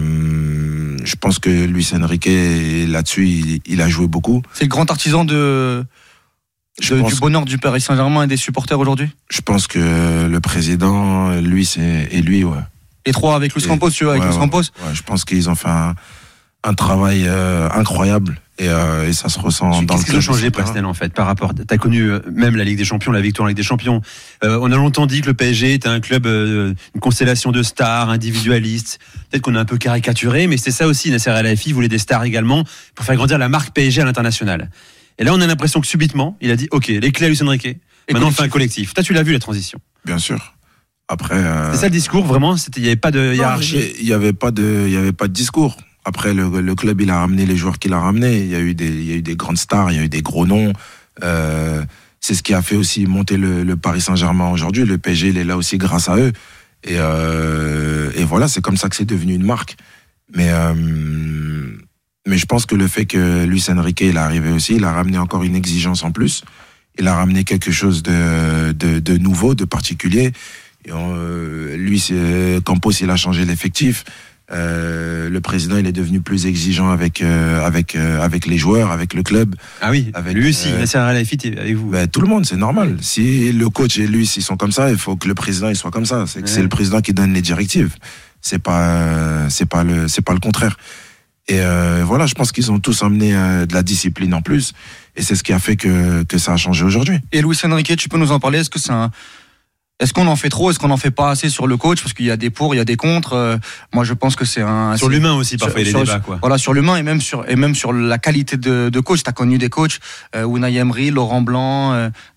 Speaker 28: je pense que Luis Enrique, là-dessus, il, il a joué beaucoup.
Speaker 4: C'est le grand artisan de, de du bonheur du Paris Saint-Germain et des supporters aujourd'hui?
Speaker 28: Je pense que le président, Luis et, et lui, ouais.
Speaker 4: Les trois avec Luis Campos, tu vois, avec
Speaker 28: ouais,
Speaker 4: Luis Campos.
Speaker 28: Ouais, je pense qu'ils ont fait un, un travail euh, incroyable. Et, euh, et ça se ressent dans le
Speaker 3: Qu'est-ce qui a changé, Presnel, en fait, par rapport. T'as connu même la Ligue des Champions, la victoire en Ligue des Champions. Euh, on a longtemps dit que le P S G était un club, euh, une constellation de stars, individualistes. Peut-être qu'on a un peu caricaturé, mais c'est ça aussi. Nasser El-Khelaifi voulait des stars également pour faire grandir la marque P S G à l'international. Et là, on a l'impression que subitement, il a dit OK, les clés à Luis Enrique. Maintenant, on fait un collectif. Toi, tu l'as vu la transition.
Speaker 28: Bien sûr. Après. Euh...
Speaker 3: C'est ça le discours, vraiment. C'était, il n'y avait pas de hiérarchie.
Speaker 28: Il n'y avait pas de, il y avait pas de discours. Après, le, le club, il a ramené les joueurs qu'il a ramenés. Il y a eu des, il y a eu des grandes stars, il y a eu des gros noms. Euh, c'est ce qui a fait aussi monter le, le Paris Saint-Germain aujourd'hui. Le P S G, il est là aussi grâce à eux. Et, euh, et voilà, c'est comme ça que c'est devenu une marque. Mais, euh, mais je pense que le fait que Luis Enrique, il est arrivé aussi, il a ramené encore une exigence en plus. Il a ramené quelque chose de, de, de nouveau, de particulier. Et euh, lui, c'est, Campos, il a changé l'effectif. Euh, le président, il est devenu plus exigeant avec euh, avec euh, avec les joueurs, avec le club.
Speaker 3: Ah oui, avec lui aussi. Nasser El-Khelaifi avec vous.
Speaker 28: Ben, tout le monde, c'est normal. Si le coach et lui, s'ils sont comme ça, il faut que le président il soit comme ça. C'est, ouais. c'est le président qui donne les directives. C'est pas euh, c'est pas le c'est pas le contraire. Et euh, voilà, je pense qu'ils ont tous amené euh, de la discipline en plus. Et c'est ce qui a fait que que ça a changé aujourd'hui.
Speaker 4: Et Luis Enrique, tu peux nous en parler? Est-ce que c'est un Est-ce qu'on en fait trop? Est-ce qu'on en fait pas assez sur le coach? Parce qu'il y a des pour, il y a des contre. Euh, moi, je pense que c'est un.
Speaker 3: Sur
Speaker 4: c'est,
Speaker 3: l'humain aussi, parfois, il y a des débats, quoi.
Speaker 4: Voilà, sur l'humain et même sur, et même sur la qualité de, de coach. T'as connu des coachs, euh, Unai Emery, Laurent Blanc, euh,